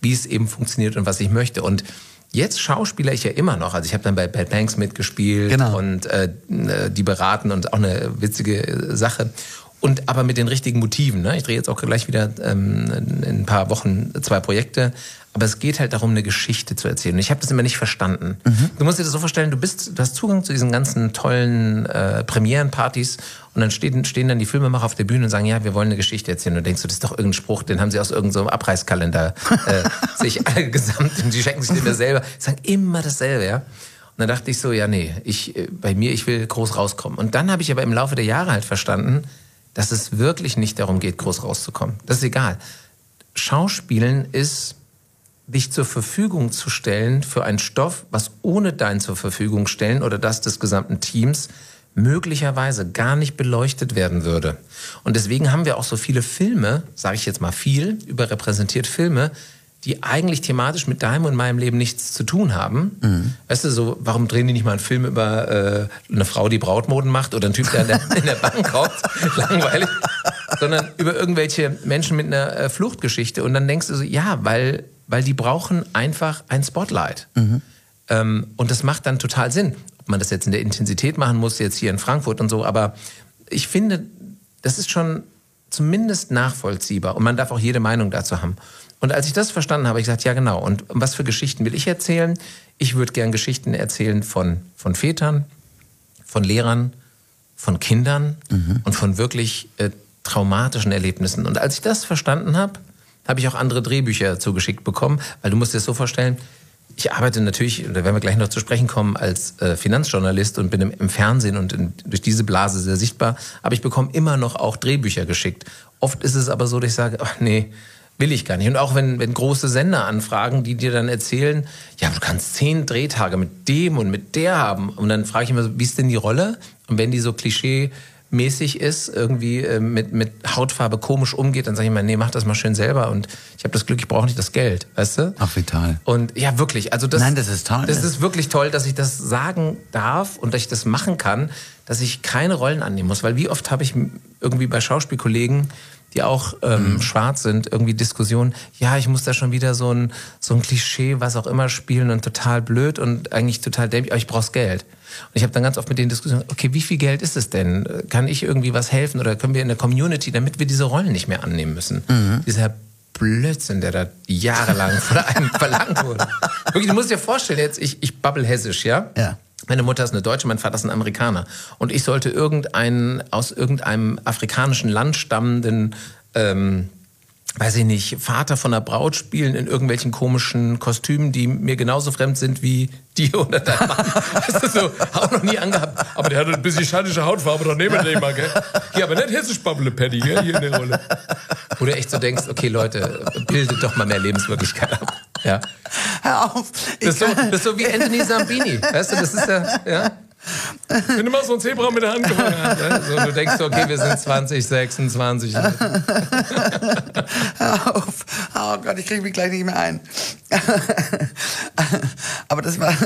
wie es eben funktioniert und was ich möchte. Und jetzt schauspieler ich ja immer noch. Also ich habe dann bei Bad Banks mitgespielt genau. und äh, die beraten und auch eine witzige Sache. Und aber mit den richtigen Motiven. Ne? Ich drehe jetzt auch gleich wieder ähm, in ein paar Wochen zwei Projekte. Aber es geht halt darum, eine Geschichte zu erzählen. Und ich habe das immer nicht verstanden. Mhm. Du musst dir das so vorstellen, du bist, du hast Zugang zu diesen ganzen tollen äh, Premierenpartys und dann stehen, stehen dann die Filmemacher auf der Bühne und sagen, ja, wir wollen eine Geschichte erzählen. Und du denkst, das ist doch irgendein Spruch, den haben sie aus irgendeinem so Abreißkalender äh, sich alle gesamt und die schenken sich den selber. Die sagen immer dasselbe, ja. Und dann dachte ich so, ja, nee, ich, bei mir, ich will groß rauskommen. Und dann habe ich aber im Laufe der Jahre halt verstanden, dass es wirklich nicht darum geht, groß rauszukommen. Das ist egal. Schauspielen ist, dich zur Verfügung zu stellen für einen Stoff, was ohne dein zur Verfügung stellen oder das des gesamten Teams möglicherweise gar nicht beleuchtet werden würde. Und deswegen haben wir auch so viele Filme, sage ich jetzt mal viel, überrepräsentiert Filme, die eigentlich thematisch mit deinem und meinem Leben nichts zu tun haben. Mhm. Weißt du, so, warum drehen die nicht mal einen Film über äh, eine Frau, die Brautmoden macht oder einen Typ, der in der, in der Bank raubt? Langweilig. Sondern über irgendwelche Menschen mit einer äh, Fluchtgeschichte. Und dann denkst du so, ja, weil, weil die brauchen einfach ein Spotlight. Mhm. Ähm, und das macht dann total Sinn. Ob man das jetzt in der Intensität machen muss, jetzt hier in Frankfurt und so. Aber ich finde, das ist schon zumindest nachvollziehbar. Und man darf auch jede Meinung dazu haben. Und als ich das verstanden habe, habe ich gesagt, ja genau. Und was für Geschichten will ich erzählen? Ich würde gern Geschichten erzählen von, von Vätern, von Lehrern, von Kindern mhm. und von wirklich äh, traumatischen Erlebnissen. Und als ich das verstanden habe, habe ich auch andere Drehbücher zugeschickt bekommen. Weil du musst dir das so vorstellen, ich arbeite natürlich, da werden wir gleich noch zu sprechen kommen, als äh, Finanzjournalist und bin im, im Fernsehen und in, durch diese Blase sehr sichtbar. Aber ich bekomme immer noch auch Drehbücher geschickt. Oft ist es aber so, dass ich sage, ach nee, will ich gar nicht. Und auch wenn, wenn große Sender anfragen, die dir dann erzählen, ja, du kannst zehn Drehtage mit dem und mit der haben. Und dann frage ich immer so, wie ist denn die Rolle? Und wenn die so klischee-mäßig ist, irgendwie äh, mit, mit Hautfarbe komisch umgeht, dann sage ich immer, nee, mach das mal schön selber. Und ich habe das Glück, ich brauche nicht das Geld, weißt du? Ach, wie toll. Und ja, wirklich. Also das, Nein, das ist toll. Das ist wirklich toll, dass ich das sagen darf und dass ich das machen kann, dass ich keine Rollen annehmen muss. Weil wie oft habe ich irgendwie bei Schauspielkollegen, die auch ähm, mhm. schwarz sind, irgendwie Diskussionen, ja, ich muss da schon wieder so ein, so ein Klischee, was auch immer spielen und total blöd und eigentlich total dämlich, aber ich brauch's Geld. Und ich habe dann ganz oft mit denen Diskussionen, okay, wie viel Geld ist es denn? Kann ich irgendwie was helfen oder können wir in der Community, damit wir diese Rollen nicht mehr annehmen müssen? Mhm. Dieser Blödsinn, der da jahrelang von einem verlangt wurde. Wirklich, du musst dir vorstellen, jetzt, ich, ich babbel hessisch, ja? Ja. Meine Mutter ist eine Deutsche, mein Vater ist ein Amerikaner. Und ich sollte irgendeinen, aus irgendeinem afrikanischen Land stammenden, ähm, weiß ich nicht, Vater von einer Braut spielen in irgendwelchen komischen Kostümen, die mir genauso fremd sind wie die oder dein Mann. Das ist so, auch noch nie angehabt. Aber der hat ein bisschen schadische Hautfarbe, doch nehmen wir den mal, gell? Ja, aber nicht hessisch Bubble Paddy, gell, hier in der Rolle. Wo du echt so denkst, okay, Leute, bildet doch mal mehr Lebenswirklichkeit ab. Ja. Hör auf. Das ist, so, das ist so wie Anthony Sambini. Weißt du, das ist ja, ja. Wenn du mal so ein Zebra mit der Hand gefangen hast, ne? So, du denkst, okay, wir sind zwanzig sechsundzwanzig. Hör auf. Oh Gott, ich kriege mich gleich nicht mehr ein. Aber das war...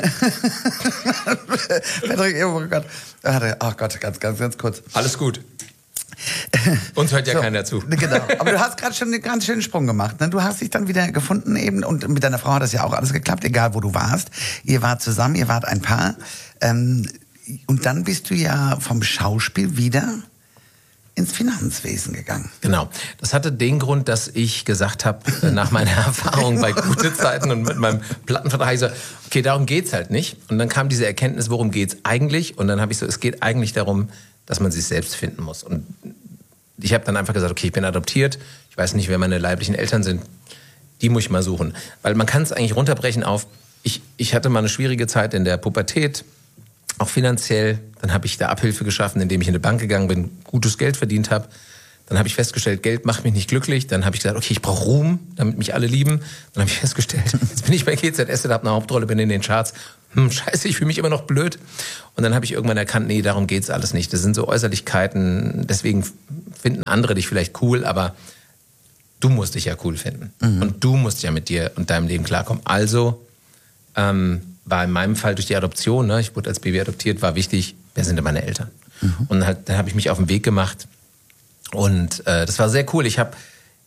oh Gott. Oh Gott, ganz, ganz, ganz kurz. Alles gut. Uns hört ja so, keiner zu. Genau. Aber du hast gerade schon einen ganz schönen Sprung gemacht. Ne? Du hast dich dann wieder gefunden eben und mit deiner Frau hat das ja auch alles geklappt, egal wo du warst. Ihr wart zusammen, ihr wart ein Paar. Ähm, und dann bist du ja vom Schauspiel wieder ins Finanzwesen gegangen. Genau. Das hatte den Grund, dass ich gesagt habe, nach meiner Erfahrung bei Gute Zeiten und mit meinem Plattenvertrag, ich so, okay, darum geht's halt nicht. Und dann kam diese Erkenntnis, worum geht's eigentlich? Und dann habe ich so, es geht eigentlich darum, dass man sich selbst finden muss. Und ich habe dann einfach gesagt, okay, ich bin adoptiert, ich weiß nicht, wer meine leiblichen Eltern sind, die muss ich mal suchen. Weil man kann es eigentlich runterbrechen auf, ich, ich hatte mal eine schwierige Zeit in der Pubertät, auch finanziell. Dann habe ich da Abhilfe geschaffen, indem ich in eine Bank gegangen bin, gutes Geld verdient habe. Dann habe ich festgestellt, Geld macht mich nicht glücklich. Dann habe ich gesagt, okay, ich brauche Ruhm, damit mich alle lieben. Dann habe ich festgestellt, jetzt bin ich bei G Z S, habe eine Hauptrolle, bin in den Charts. Hm, scheiße, ich fühle mich immer noch blöd. Und dann habe ich irgendwann erkannt, nee, darum geht's alles nicht. Das sind so Äußerlichkeiten, deswegen finden andere dich vielleicht cool, aber du musst dich ja cool finden. Mhm. Und du musst ja mit dir und deinem Leben klarkommen. Also ähm, war in meinem Fall durch die Adoption, ne, ich wurde als Baby adoptiert, war wichtig, wer sind denn meine Eltern? Mhm. Und halt, dann habe ich mich auf den Weg gemacht. Und äh, das war sehr cool. Ich habe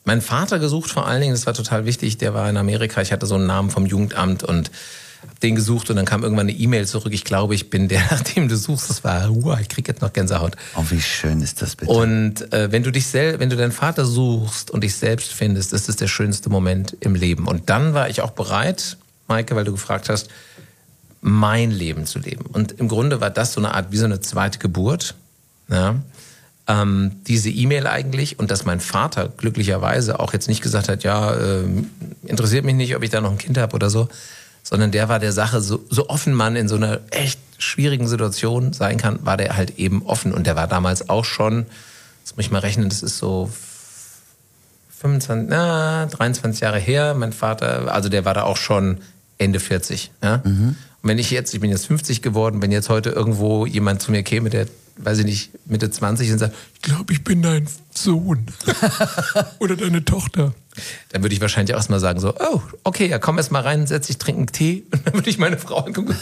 meinen Vater gesucht vor allen Dingen, das war total wichtig, der war in Amerika, ich hatte so einen Namen vom Jugendamt und hab den gesucht und dann kam irgendwann eine E-Mail zurück, ich glaube, ich bin der, nach dem du suchst. Das war, uh, ich krieg jetzt noch Gänsehaut. Oh, wie schön ist das bitte. Und äh, wenn du dich sel- wenn du deinen Vater suchst und dich selbst findest, ist das der schönste Moment im Leben. Und dann war ich auch bereit, Maike, weil du gefragt hast, mein Leben zu leben. Und im Grunde war das so eine Art, wie so eine zweite Geburt. Ja. Ähm, diese E-Mail eigentlich und dass mein Vater glücklicherweise auch jetzt nicht gesagt hat, ja, äh, interessiert mich nicht, ob ich da noch ein Kind habe oder so, sondern der war der Sache, so, so offen man in so einer echt schwierigen Situation sein kann, war der halt eben offen. Und der war damals auch schon, jetzt muss ich mal rechnen, das ist so fünfundzwanzig, na, dreiundzwanzig Jahre her, mein Vater, also der war da auch schon Ende vierzig. Ja? Mhm. Und wenn ich jetzt, ich bin jetzt fünfzig geworden, wenn jetzt heute irgendwo jemand zu mir käme, der, weiß ich nicht, Mitte zwanzig und sagt, ich glaube, ich bin dein Sohn oder deine Tochter. Dann würde ich wahrscheinlich auch erstmal sagen so, oh, okay, ja, komm erst mal rein, setz dich, trink einen Tee. Und dann würde ich meine Frau angucken.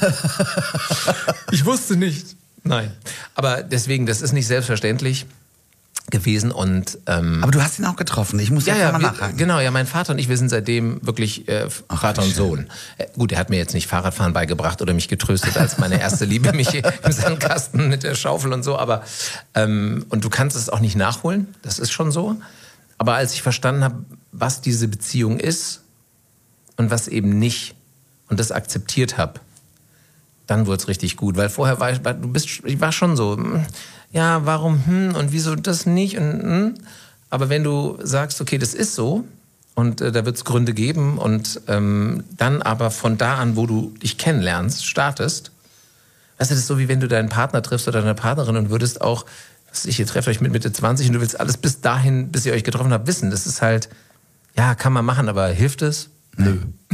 Ich wusste nicht. Nein. Aber deswegen, das ist nicht selbstverständlich gewesen und ähm, aber du hast ihn auch getroffen. Ich muss ja, jetzt ja, mal wir, nachhaken. Genau, ja, mein Vater und ich, wir sind seitdem wirklich äh, Ach, Vater und schön. Sohn. Äh, gut, er hat mir jetzt nicht Fahrradfahren beigebracht oder mich getröstet, als meine erste Liebe mich im Sandkasten mit der Schaufel und so. Aber ähm, und du kannst es auch nicht nachholen. Das ist schon so. Aber als ich verstanden habe, was diese Beziehung ist und was eben nicht und das akzeptiert habe, dann wurde es richtig gut. Weil vorher war ich, du bist, ich war schon so, ja, warum, hm, und wieso das nicht? Und, hm. Aber wenn du sagst, okay, das ist so und äh, da wird es Gründe geben und ähm, dann aber von da an, wo du dich kennenlernst, startest, weißt du, das ist so, wie wenn du deinen Partner triffst oder deine Partnerin und würdest auch, was ich, ihr trefft euch mit Mitte zwanzig und du willst alles bis dahin, bis ihr euch getroffen habt, wissen. Das ist halt, ja, kann man machen, aber hilft es? Nö.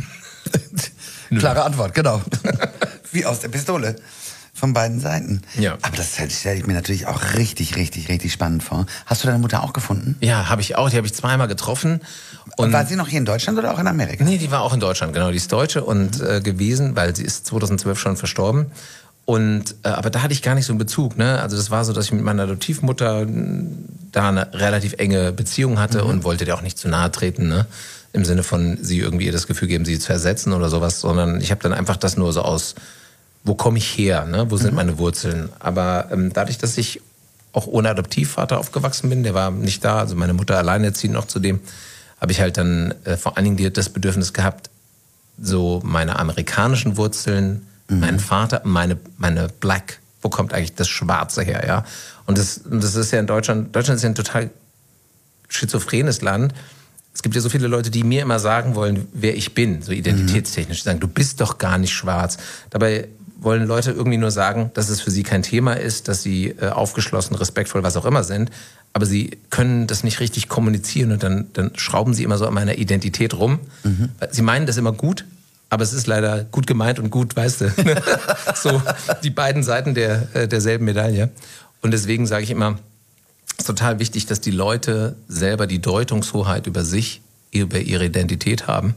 Klare Antwort, genau. Wie aus der Pistole. Von beiden Seiten. Ja. Aber das stelle ich mir natürlich auch richtig, richtig, richtig spannend vor. Hast du deine Mutter auch gefunden? Ja, habe ich auch. Die habe ich zweimal getroffen. Und war sie noch hier in Deutschland oder auch in Amerika? Nee, die war auch in Deutschland, genau. Die ist Deutsche und äh, gewesen, weil sie ist zweitausendzwölf schon verstorben. Und äh, aber da hatte ich gar nicht so einen Bezug. Ne? Also das war so, dass ich mit meiner Adoptivmutter da eine relativ enge Beziehung hatte mhm. und wollte der auch nicht zu nahe treten. Ne? Im Sinne von, sie irgendwie ihr das Gefühl geben, sie zu ersetzen oder sowas. Sondern ich habe dann einfach das nur so aus... Wo komme ich her? Ne? Wo sind mhm. meine Wurzeln? Aber ähm, dadurch, dass ich auch ohne Adoptivvater aufgewachsen bin, der war nicht da, also meine Mutter alleinerziehend noch zudem, habe ich halt dann äh, vor allen Dingen das Bedürfnis gehabt, so meine amerikanischen Wurzeln, mhm. meinen Vater, meine, meine Black, wo kommt eigentlich das Schwarze her? Ja? Und das, das ist ja in Deutschland, Deutschland ist ja ein total schizophrenes Land. Es gibt ja so viele Leute, die mir immer sagen wollen, wer ich bin, so identitätstechnisch. Die sagen, du bist doch gar nicht schwarz. Dabei wollen Leute irgendwie nur sagen, dass es für sie kein Thema ist, dass sie äh, aufgeschlossen, respektvoll, was auch immer sind. Aber sie können das nicht richtig kommunizieren und dann, dann schrauben sie immer so an meiner Identität rum. Mhm. Sie meinen das immer gut, aber es ist leider gut gemeint und gut, weißt du. So die beiden Seiten der, äh, derselben Medaille. Und deswegen sage ich immer, es ist total wichtig, dass die Leute selber die Deutungshoheit über sich, über ihre Identität haben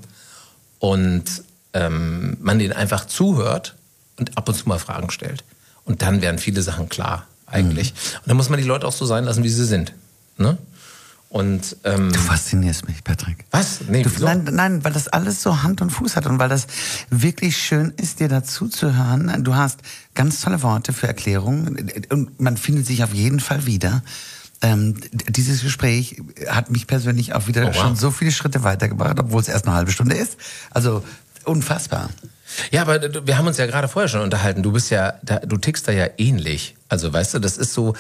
und ähm, man denen einfach zuhört und ab und zu mal Fragen stellt. Und dann werden viele Sachen klar, eigentlich. Mhm. Und dann muss man die Leute auch so sein lassen, wie sie sind. Ne? Und, ähm, du faszinierst mich, Patrick. Was? Nee, du, nein, nein, weil das alles so Hand und Fuß hat und weil das wirklich schön ist, dir dazu zu hören. Du hast ganz tolle Worte für Erklärungen und man findet sich auf jeden Fall wieder. Ähm, dieses Gespräch hat mich persönlich auch wieder oh, wow. schon so viele Schritte weitergebracht, obwohl es erst eine halbe Stunde ist. Also unfassbar. Ja, aber wir haben uns ja gerade vorher schon unterhalten. Du bist ja, du tickst da ja ähnlich. Also weißt du, das ist so,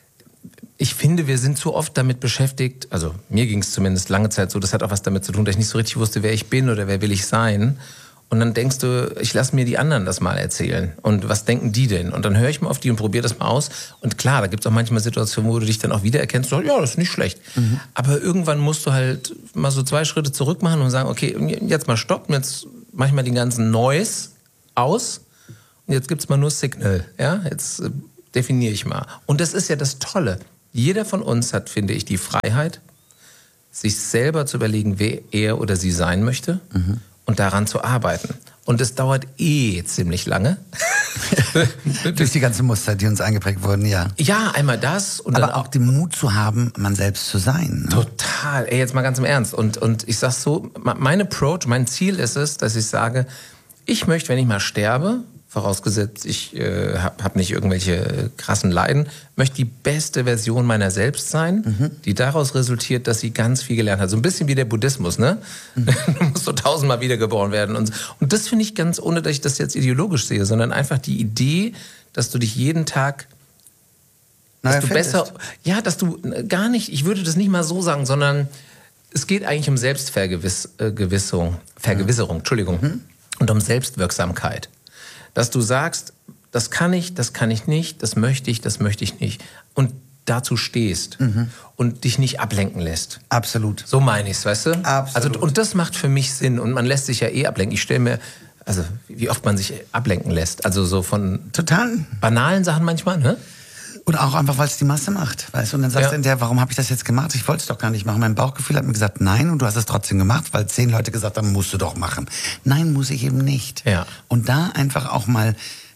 ich finde, wir sind zu oft damit beschäftigt, also mir ging es zumindest lange Zeit so, das hat auch was damit zu tun, dass ich nicht so richtig wusste, wer ich bin oder wer will ich sein. Und dann denkst du, ich lasse mir die anderen das mal erzählen. Und was denken die denn? Und dann höre ich mal auf die und probiere das mal aus. Und klar, da gibt es auch manchmal Situationen, wo du dich dann auch wiedererkennst. So, ja, das ist nicht schlecht. Mhm. Aber irgendwann musst du halt mal so zwei Schritte zurück machen und sagen, okay, jetzt mal stoppen, jetzt mach ich mal den ganzen Noise aus. Und jetzt gibt's mal nur Signal. Ja, jetzt äh, definiere ich mal. Und das ist ja das Tolle. Jeder von uns hat, finde ich, die Freiheit, sich selber zu überlegen, wer er oder sie sein möchte. Mhm. Und daran zu arbeiten. Und es dauert eh ziemlich lange. Durch die ganzen Muster, die uns eingeprägt wurden, ja. Ja, einmal das. Und aber dann auch den Mut zu haben, man selbst zu sein. Ne? Total. Ey, jetzt mal ganz im Ernst. Und, und ich sag's so, mein Approach, mein Ziel ist es, dass ich sage, ich möchte, wenn ich mal sterbe, vorausgesetzt, ich äh, habe hab nicht irgendwelche krassen Leiden, möchte die beste Version meiner selbst sein, mhm. die daraus resultiert, dass sie ganz viel gelernt hat. So ein bisschen wie der Buddhismus, ne? Mhm. Du musst so tausendmal wiedergeboren werden. Und, und das finde ich ganz, ohne dass ich das jetzt ideologisch sehe, sondern einfach die Idee, dass du dich jeden Tag, dass Na, du besser, ja, dass du gar nicht, ich würde das nicht mal so sagen, sondern es geht eigentlich um Selbstvergewisserung, Vergewisserung, Entschuldigung, mhm. und um Selbstwirksamkeit. Dass du sagst, das kann ich, das kann ich nicht, das möchte ich, das möchte ich nicht. Und dazu stehst mhm. und dich nicht ablenken lässt. Absolut. So meine ich es, weißt du? Absolut. Also, und das macht für mich Sinn. Und man lässt sich ja eh ablenken. Ich stelle mir, also wie oft man sich ablenken lässt. Also so von total banalen Sachen manchmal, ne? Oder auch einfach, weil es die Masse macht, weißt du? Und dann sagst ja. du der, warum habe ich das jetzt gemacht? Ich wollte es doch gar nicht machen. Mein Bauchgefühl hat mir gesagt, nein, und du hast es trotzdem gemacht, weil zehn Leute gesagt haben, musst du doch machen. Nein, muss ich eben nicht. Ja. Und da einfach auch mal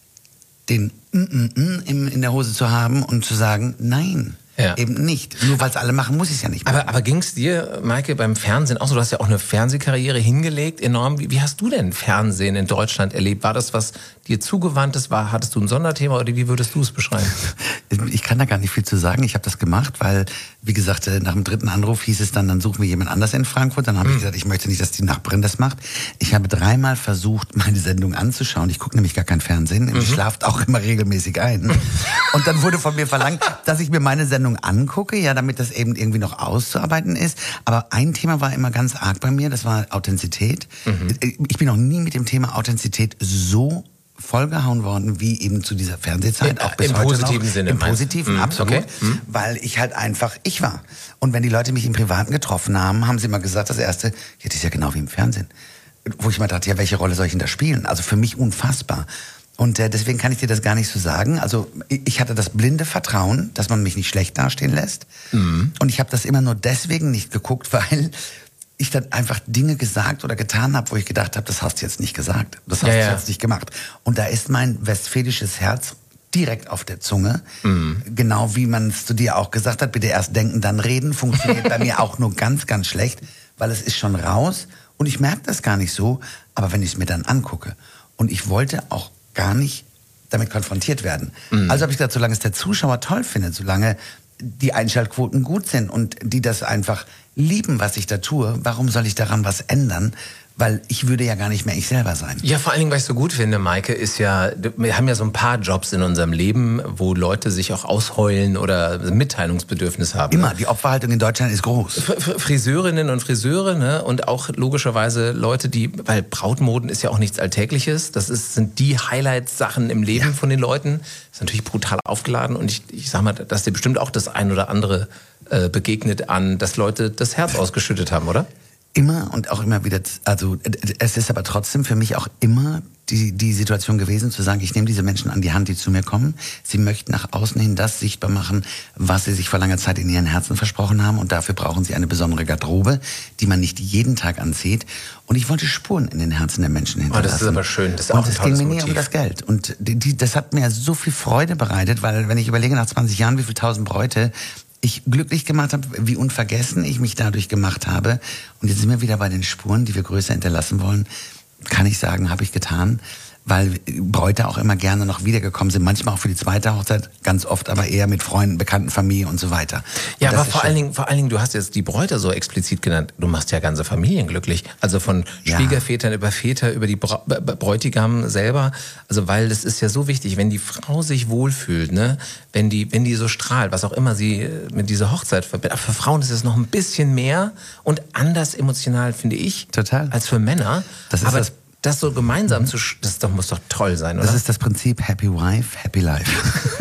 den Mm-mm-mm in der Hose zu haben und zu sagen, nein. Ja. Eben nicht. Nur weil es alle machen, muss ich es ja nicht machen. Aber, aber ging es dir, Maike, beim Fernsehen auch so? Du hast ja auch eine Fernsehkarriere hingelegt, enorm. Wie, wie hast du denn Fernsehen in Deutschland erlebt? War das, was dir zugewandtes war? Hattest du ein Sonderthema oder wie würdest du es beschreiben? Ich kann da gar nicht viel zu sagen. Ich habe das gemacht, weil, wie gesagt, nach dem dritten Anruf hieß es dann, dann suchen wir jemand anders in Frankfurt. Dann habe mhm. ich gesagt, ich möchte nicht, dass die Nachbarin das macht. Ich habe dreimal versucht, meine Sendung anzuschauen. Ich gucke nämlich gar kein Fernsehen. Mhm. Ich schlafe auch immer regelmäßig ein. Und dann wurde von mir verlangt, dass ich mir meine Sendung angucke, ja, damit das eben irgendwie noch auszuarbeiten ist. Aber ein Thema war immer ganz arg bei mir, das war Authentizität. Mhm. Ich bin noch nie mit dem Thema Authentizität so vollgehauen worden, wie eben zu dieser Fernsehzeit, ja, auch bis im heute positiven noch. Sinne. Im positiven, meinst? absolut. Okay. Mhm. Weil ich halt einfach ich war. Und wenn die Leute mich im Privaten getroffen haben, haben sie immer gesagt, das Erste, ja, das ist ja genau wie im Fernsehen. Wo ich mal dachte, ja, welche Rolle soll ich denn da spielen? Also für mich unfassbar. Und äh, deswegen kann ich dir das gar nicht so sagen. Also ich hatte das blinde Vertrauen, dass man mich nicht schlecht dastehen lässt. Mhm. Und ich habe das immer nur deswegen nicht geguckt, weil ich dann einfach Dinge gesagt oder getan habe, wo ich gedacht habe, das hast du jetzt nicht gesagt. Das hast ja, du ja. jetzt nicht gemacht. Und da ist mein westfälisches Herz direkt auf der Zunge. Mhm. Genau wie man es zu dir auch gesagt hat, bitte erst denken, dann reden, funktioniert bei mir auch nur ganz, ganz schlecht, weil es ist schon raus und ich merke das gar nicht so, aber wenn ich es mir dann angucke. Und ich wollte auch gar nicht damit konfrontiert werden. Mhm. Also habe ich gesagt, solange es der Zuschauer toll findet, solange die Einschaltquoten gut sind und die das einfach lieben, was ich da tue, warum soll ich daran was ändern? Weil ich würde ja gar nicht mehr ich selber sein. Ja, vor allen Dingen, was ich so gut finde, Maike, ist ja, wir haben ja so ein paar Jobs in unserem Leben, wo Leute sich auch ausheulen oder Mitteilungsbedürfnis haben. Immer, die Opferhaltung in Deutschland ist groß. F- Friseurinnen und Friseure, ne? Und auch logischerweise Leute, die, weil Brautmoden ist ja auch nichts Alltägliches, das ist, sind die Highlights-Sachen im Leben ja. von den Leuten. Das ist natürlich brutal aufgeladen und ich, ich sag mal, dass dir bestimmt auch das ein oder andere äh, begegnet an, dass Leute das Herz ausgeschüttet haben, oder? Immer und auch immer wieder, also es ist aber trotzdem für mich auch immer die, die Situation gewesen, zu sagen, ich nehme diese Menschen an die Hand, die zu mir kommen. Sie möchten nach außen hin das sichtbar machen, was sie sich vor langer Zeit in ihren Herzen versprochen haben. Und dafür brauchen sie eine besondere Garderobe, die man nicht jeden Tag anzieht. Und ich wollte Spuren in den Herzen der Menschen hinterlassen. Oh, das ist aber schön. Das ist und auch ein es ging mir nie Motiv. um das Geld. Und die, die, das hat mir so viel Freude bereitet, weil wenn ich überlege, nach zwanzig Jahren, wie viele tausend Bräute ich glücklich gemacht habe, wie unvergessen ich mich dadurch gemacht habe. Und jetzt sind wir wieder bei den Spuren, die wir größer hinterlassen wollen. Kann ich sagen, habe ich getan. Weil Bräute auch immer gerne noch wiedergekommen sind. Manchmal auch für die zweite Hochzeit, ganz oft aber eher mit Freunden, Bekannten, Familie und so weiter. Und ja, aber vor allen Dingen, vor allen Dingen, du hast jetzt die Bräute so explizit genannt. Du machst ja ganze Familien glücklich. Also von ja. Schwiegervätern über Väter, über die Bra- Bräutigam selber. Also weil das ist ja so wichtig, wenn die Frau sich wohlfühlt, ne, wenn die, wenn die so strahlt, was auch immer sie mit dieser Hochzeit verbindet. Für Frauen ist es noch ein bisschen mehr und anders emotional, finde ich. Total. Als für Männer. Das ist aber das Das so gemeinsam zu, das doch, muss doch toll sein, oder? Das ist das Prinzip Happy Wife, Happy Life.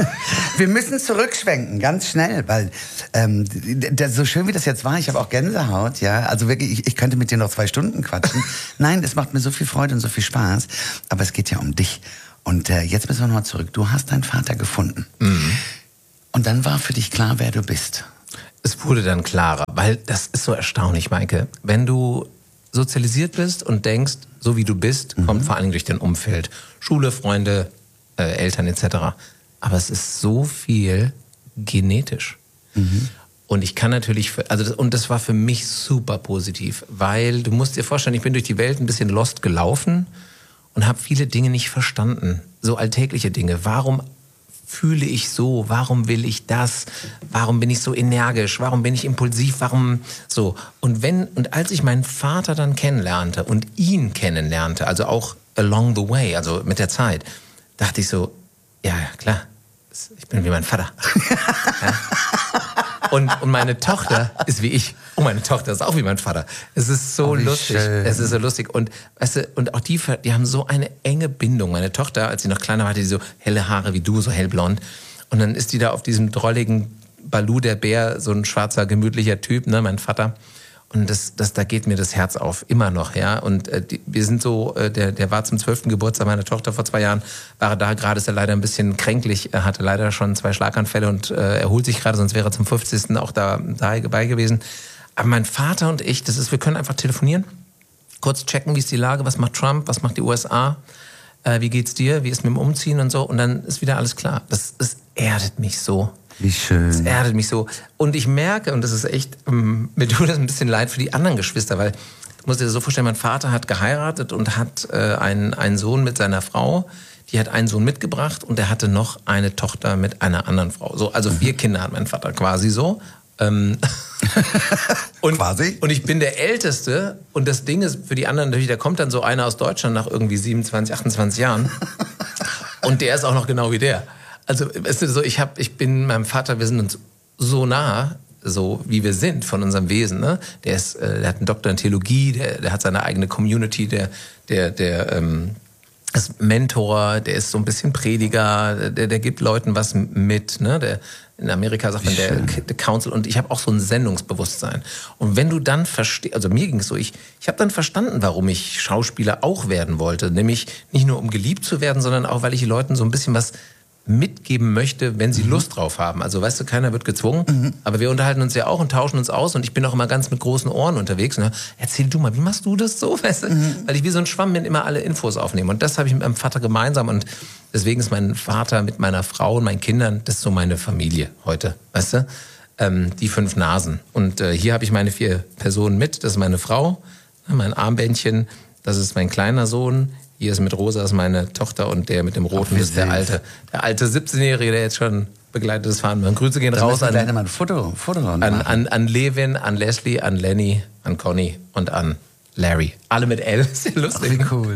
Wir müssen zurückschwenken, ganz schnell, weil ähm, das, so schön wie das jetzt war, ich habe auch Gänsehaut, ja, also wirklich, ich, ich könnte mit dir noch zwei Stunden quatschen. Nein, es macht mir so viel Freude und so viel Spaß, aber es geht ja um dich. Und äh, jetzt müssen wir nochmal zurück. Du hast deinen Vater gefunden. Mhm. Und dann war für dich klar, wer du bist. Es wurde dann klarer, weil das ist so erstaunlich, Maike. Wenn du sozialisiert bist und denkst, so wie du bist, mhm. kommt vor allem durch dein Umfeld. Schule, Freunde, äh, Eltern et cetera. Aber es ist so viel genetisch. Mhm. Und ich kann natürlich, also das, und das war für mich super positiv, weil du musst dir vorstellen, ich bin durch die Welt ein bisschen lost gelaufen und habe viele Dinge nicht verstanden. So alltägliche Dinge. Warum fühle ich so? Warum will ich das? Warum bin ich so energisch? Warum bin ich impulsiv? Warum so? Und wenn, und als ich meinen Vater dann kennenlernte und ihn kennenlernte, also auch along the way, also mit der Zeit, dachte ich so, ja, ja, klar, ich bin wie mein Vater. Ja? Und, und meine Tochter ist wie ich. Und meine Tochter ist auch wie mein Vater. Es ist so oh, lustig. Schön. Es ist so lustig. Und, weißt du, und auch die, die haben so eine enge Bindung. Meine Tochter, als sie noch kleiner war, hatte die so helle Haare wie du, so hellblond. Und dann ist die da auf diesem drolligen Baloo, der Bär, so ein schwarzer, gemütlicher Typ, ne, mein Vater. Und das, das, da geht mir das Herz auf, immer noch, ja. Und äh, die, wir sind so, äh, der, der war zum zwölften Geburtstag meiner Tochter vor zwei Jahren, war er da, gerade ist er leider ein bisschen kränklich, er hatte leider schon zwei Schlaganfälle und äh, erholt sich gerade, sonst wäre er zum fünfzigsten auch da dabei gewesen. Aber mein Vater und ich, das ist, wir können einfach telefonieren, kurz checken, wie ist die Lage, was macht Trump, was macht die U S A, äh, wie geht's dir, wie ist mit dem Umziehen und so, und dann ist wieder alles klar. Das, das erdet mich so. Wie schön. Das erdet mich so. Und ich merke, und das ist echt, ähm, mir tut das ein bisschen leid für die anderen Geschwister, weil, du musst dir das so vorstellen, mein Vater hat geheiratet und hat äh, einen, einen Sohn mit seiner Frau, die hat einen Sohn mitgebracht und der hatte noch eine Tochter mit einer anderen Frau. So, also vier Kinder hat mein Vater quasi so. Ähm und, quasi? Und ich bin der Älteste und das Ding ist für die anderen natürlich, da kommt dann so einer aus Deutschland nach irgendwie siebenundzwanzig, achtundzwanzig Jahren und der ist auch noch genau wie der. Also, weißt du, so, ich hab, ich bin meinem Vater, wir sind uns so nah, so wie wir sind von unserem Wesen. Ne? Der ist, äh, der hat einen Doktor in Theologie, der, der hat seine eigene Community, der, der, der ähm, ist Mentor, der ist so ein bisschen Prediger, der, der gibt Leuten was mit. Ne? Der, in Amerika sagt man der, der Council, und ich habe auch so ein Sendungsbewusstsein. Und wenn du dann verstehst, also mir ging es so, ich, ich habe dann verstanden, warum ich Schauspieler auch werden wollte. Nämlich nicht nur um geliebt zu werden, sondern auch, weil ich Leuten so ein bisschen was mitgeben möchte, wenn sie mhm. Lust drauf haben. Also weißt du, keiner wird gezwungen, mhm. aber wir unterhalten uns ja auch und tauschen uns aus und ich bin auch immer ganz mit großen Ohren unterwegs. Ne? Erzähl du mal, wie machst du das so? Weißt du? Mhm. Weil ich wie so ein Schwamm bin, immer alle Infos aufnehme. Und das habe ich mit meinem Vater gemeinsam und deswegen ist mein Vater mit meiner Frau und meinen Kindern, das ist so meine Familie heute, weißt du? Ähm, die fünf Nasen. Und äh, hier habe ich meine vier Personen mit. Das ist meine Frau, mein Armbändchen, das ist mein kleiner Sohn. Hier ist mit Rosa ist meine Tochter und der mit dem Roten ist der alte, der alte siebzehnjährige, der jetzt schon begleitetes Fahren macht. Grüße gehen dann raus an, mal ein Foto, Foto an, an, an Levin, an Leslie, an Lenny, an Conny und an Larry. Alle mit L. Sehr lustig. Ach, wie cool.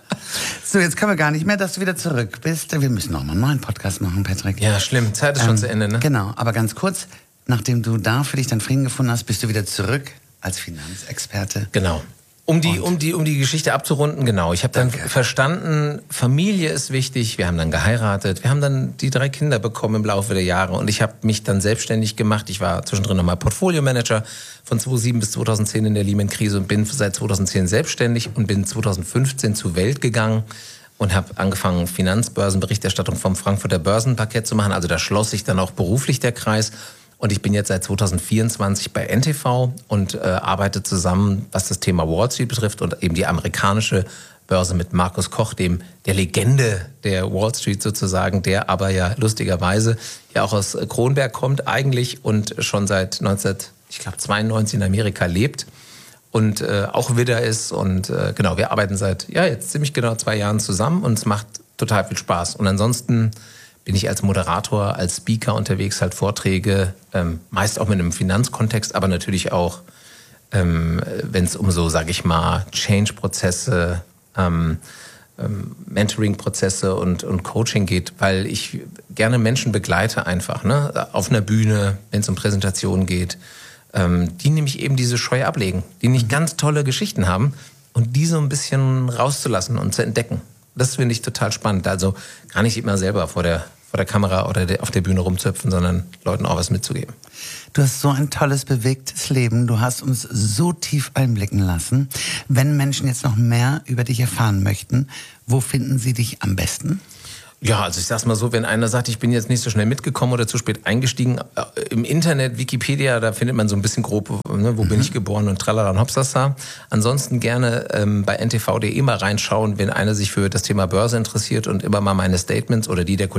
So, jetzt können wir gar nicht mehr, dass du wieder zurück bist. Wir müssen noch mal einen neuen Podcast machen, Patrick. Ja, schlimm. Zeit ist schon ähm, zu Ende, ne? Genau, aber ganz kurz, nachdem du da für dich dann Frieden gefunden hast, bist du wieder zurück als Finanzexperte. Genau. Um die, um die, um die Geschichte abzurunden, genau. Ich habe dann verstanden, Familie ist wichtig. Wir haben dann geheiratet. Wir haben dann die drei Kinder bekommen im Laufe der Jahre. Und ich habe mich dann selbstständig gemacht. Ich war zwischendrin nochmal Portfolio-Manager von zweitausendsieben bis zweitausendzehn in der Lehman-Krise und bin seit zweitausendzehn selbstständig und bin zweitausendfünfzehn zur Welt gegangen und habe angefangen, Finanzbörsenberichterstattung vom Frankfurter Börsenparkett zu machen. Also da schloss sich dann auch beruflich der Kreis. Und ich bin jetzt seit zweitausendvierundzwanzig bei N T V und äh, arbeite zusammen, was das Thema Wall Street betrifft und eben die amerikanische Börse mit Markus Koch, dem der Legende der Wall Street sozusagen, der aber ja lustigerweise ja auch aus Kronberg kommt eigentlich und schon seit neunzehnhundertzweiundneunzig in Amerika lebt und äh, auch Widder ist. Und äh, genau, wir arbeiten seit ja jetzt ziemlich genau zwei Jahren zusammen und es macht total viel Spaß. Und ansonsten bin ich als Moderator, als Speaker unterwegs, halt Vorträge, ähm, meist auch mit einem Finanzkontext, aber natürlich auch, ähm, wenn es um so, sag ich mal, Change-Prozesse, ähm, ähm, Mentoring-Prozesse und, und Coaching geht, weil ich gerne Menschen begleite einfach, ne, auf einer Bühne, wenn es um Präsentationen geht, ähm, die nämlich eben diese Scheu ablegen, die nicht ganz tolle Geschichten haben und die so ein bisschen rauszulassen und zu entdecken. Das finde ich total spannend. Also gar nicht immer selber vor der vor der Kamera oder auf der Bühne rumzupfen, sondern Leuten auch was mitzugeben. Du hast so ein tolles, bewegtes Leben. Du hast uns so tief einblicken lassen. Wenn Menschen jetzt noch mehr über dich erfahren möchten, wo finden sie dich am besten? Ja, also ich sag's mal so, wenn einer sagt, ich bin jetzt nicht so schnell mitgekommen oder zu spät eingestiegen, äh, im Internet, Wikipedia, da findet man so ein bisschen grob, ne, wo mhm. bin ich geboren und tralala und hopsasa. Ansonsten gerne ähm, bei n t v punkt d e mal reinschauen, wenn einer sich für das Thema Börse interessiert und immer mal meine Statements oder die der Kollegen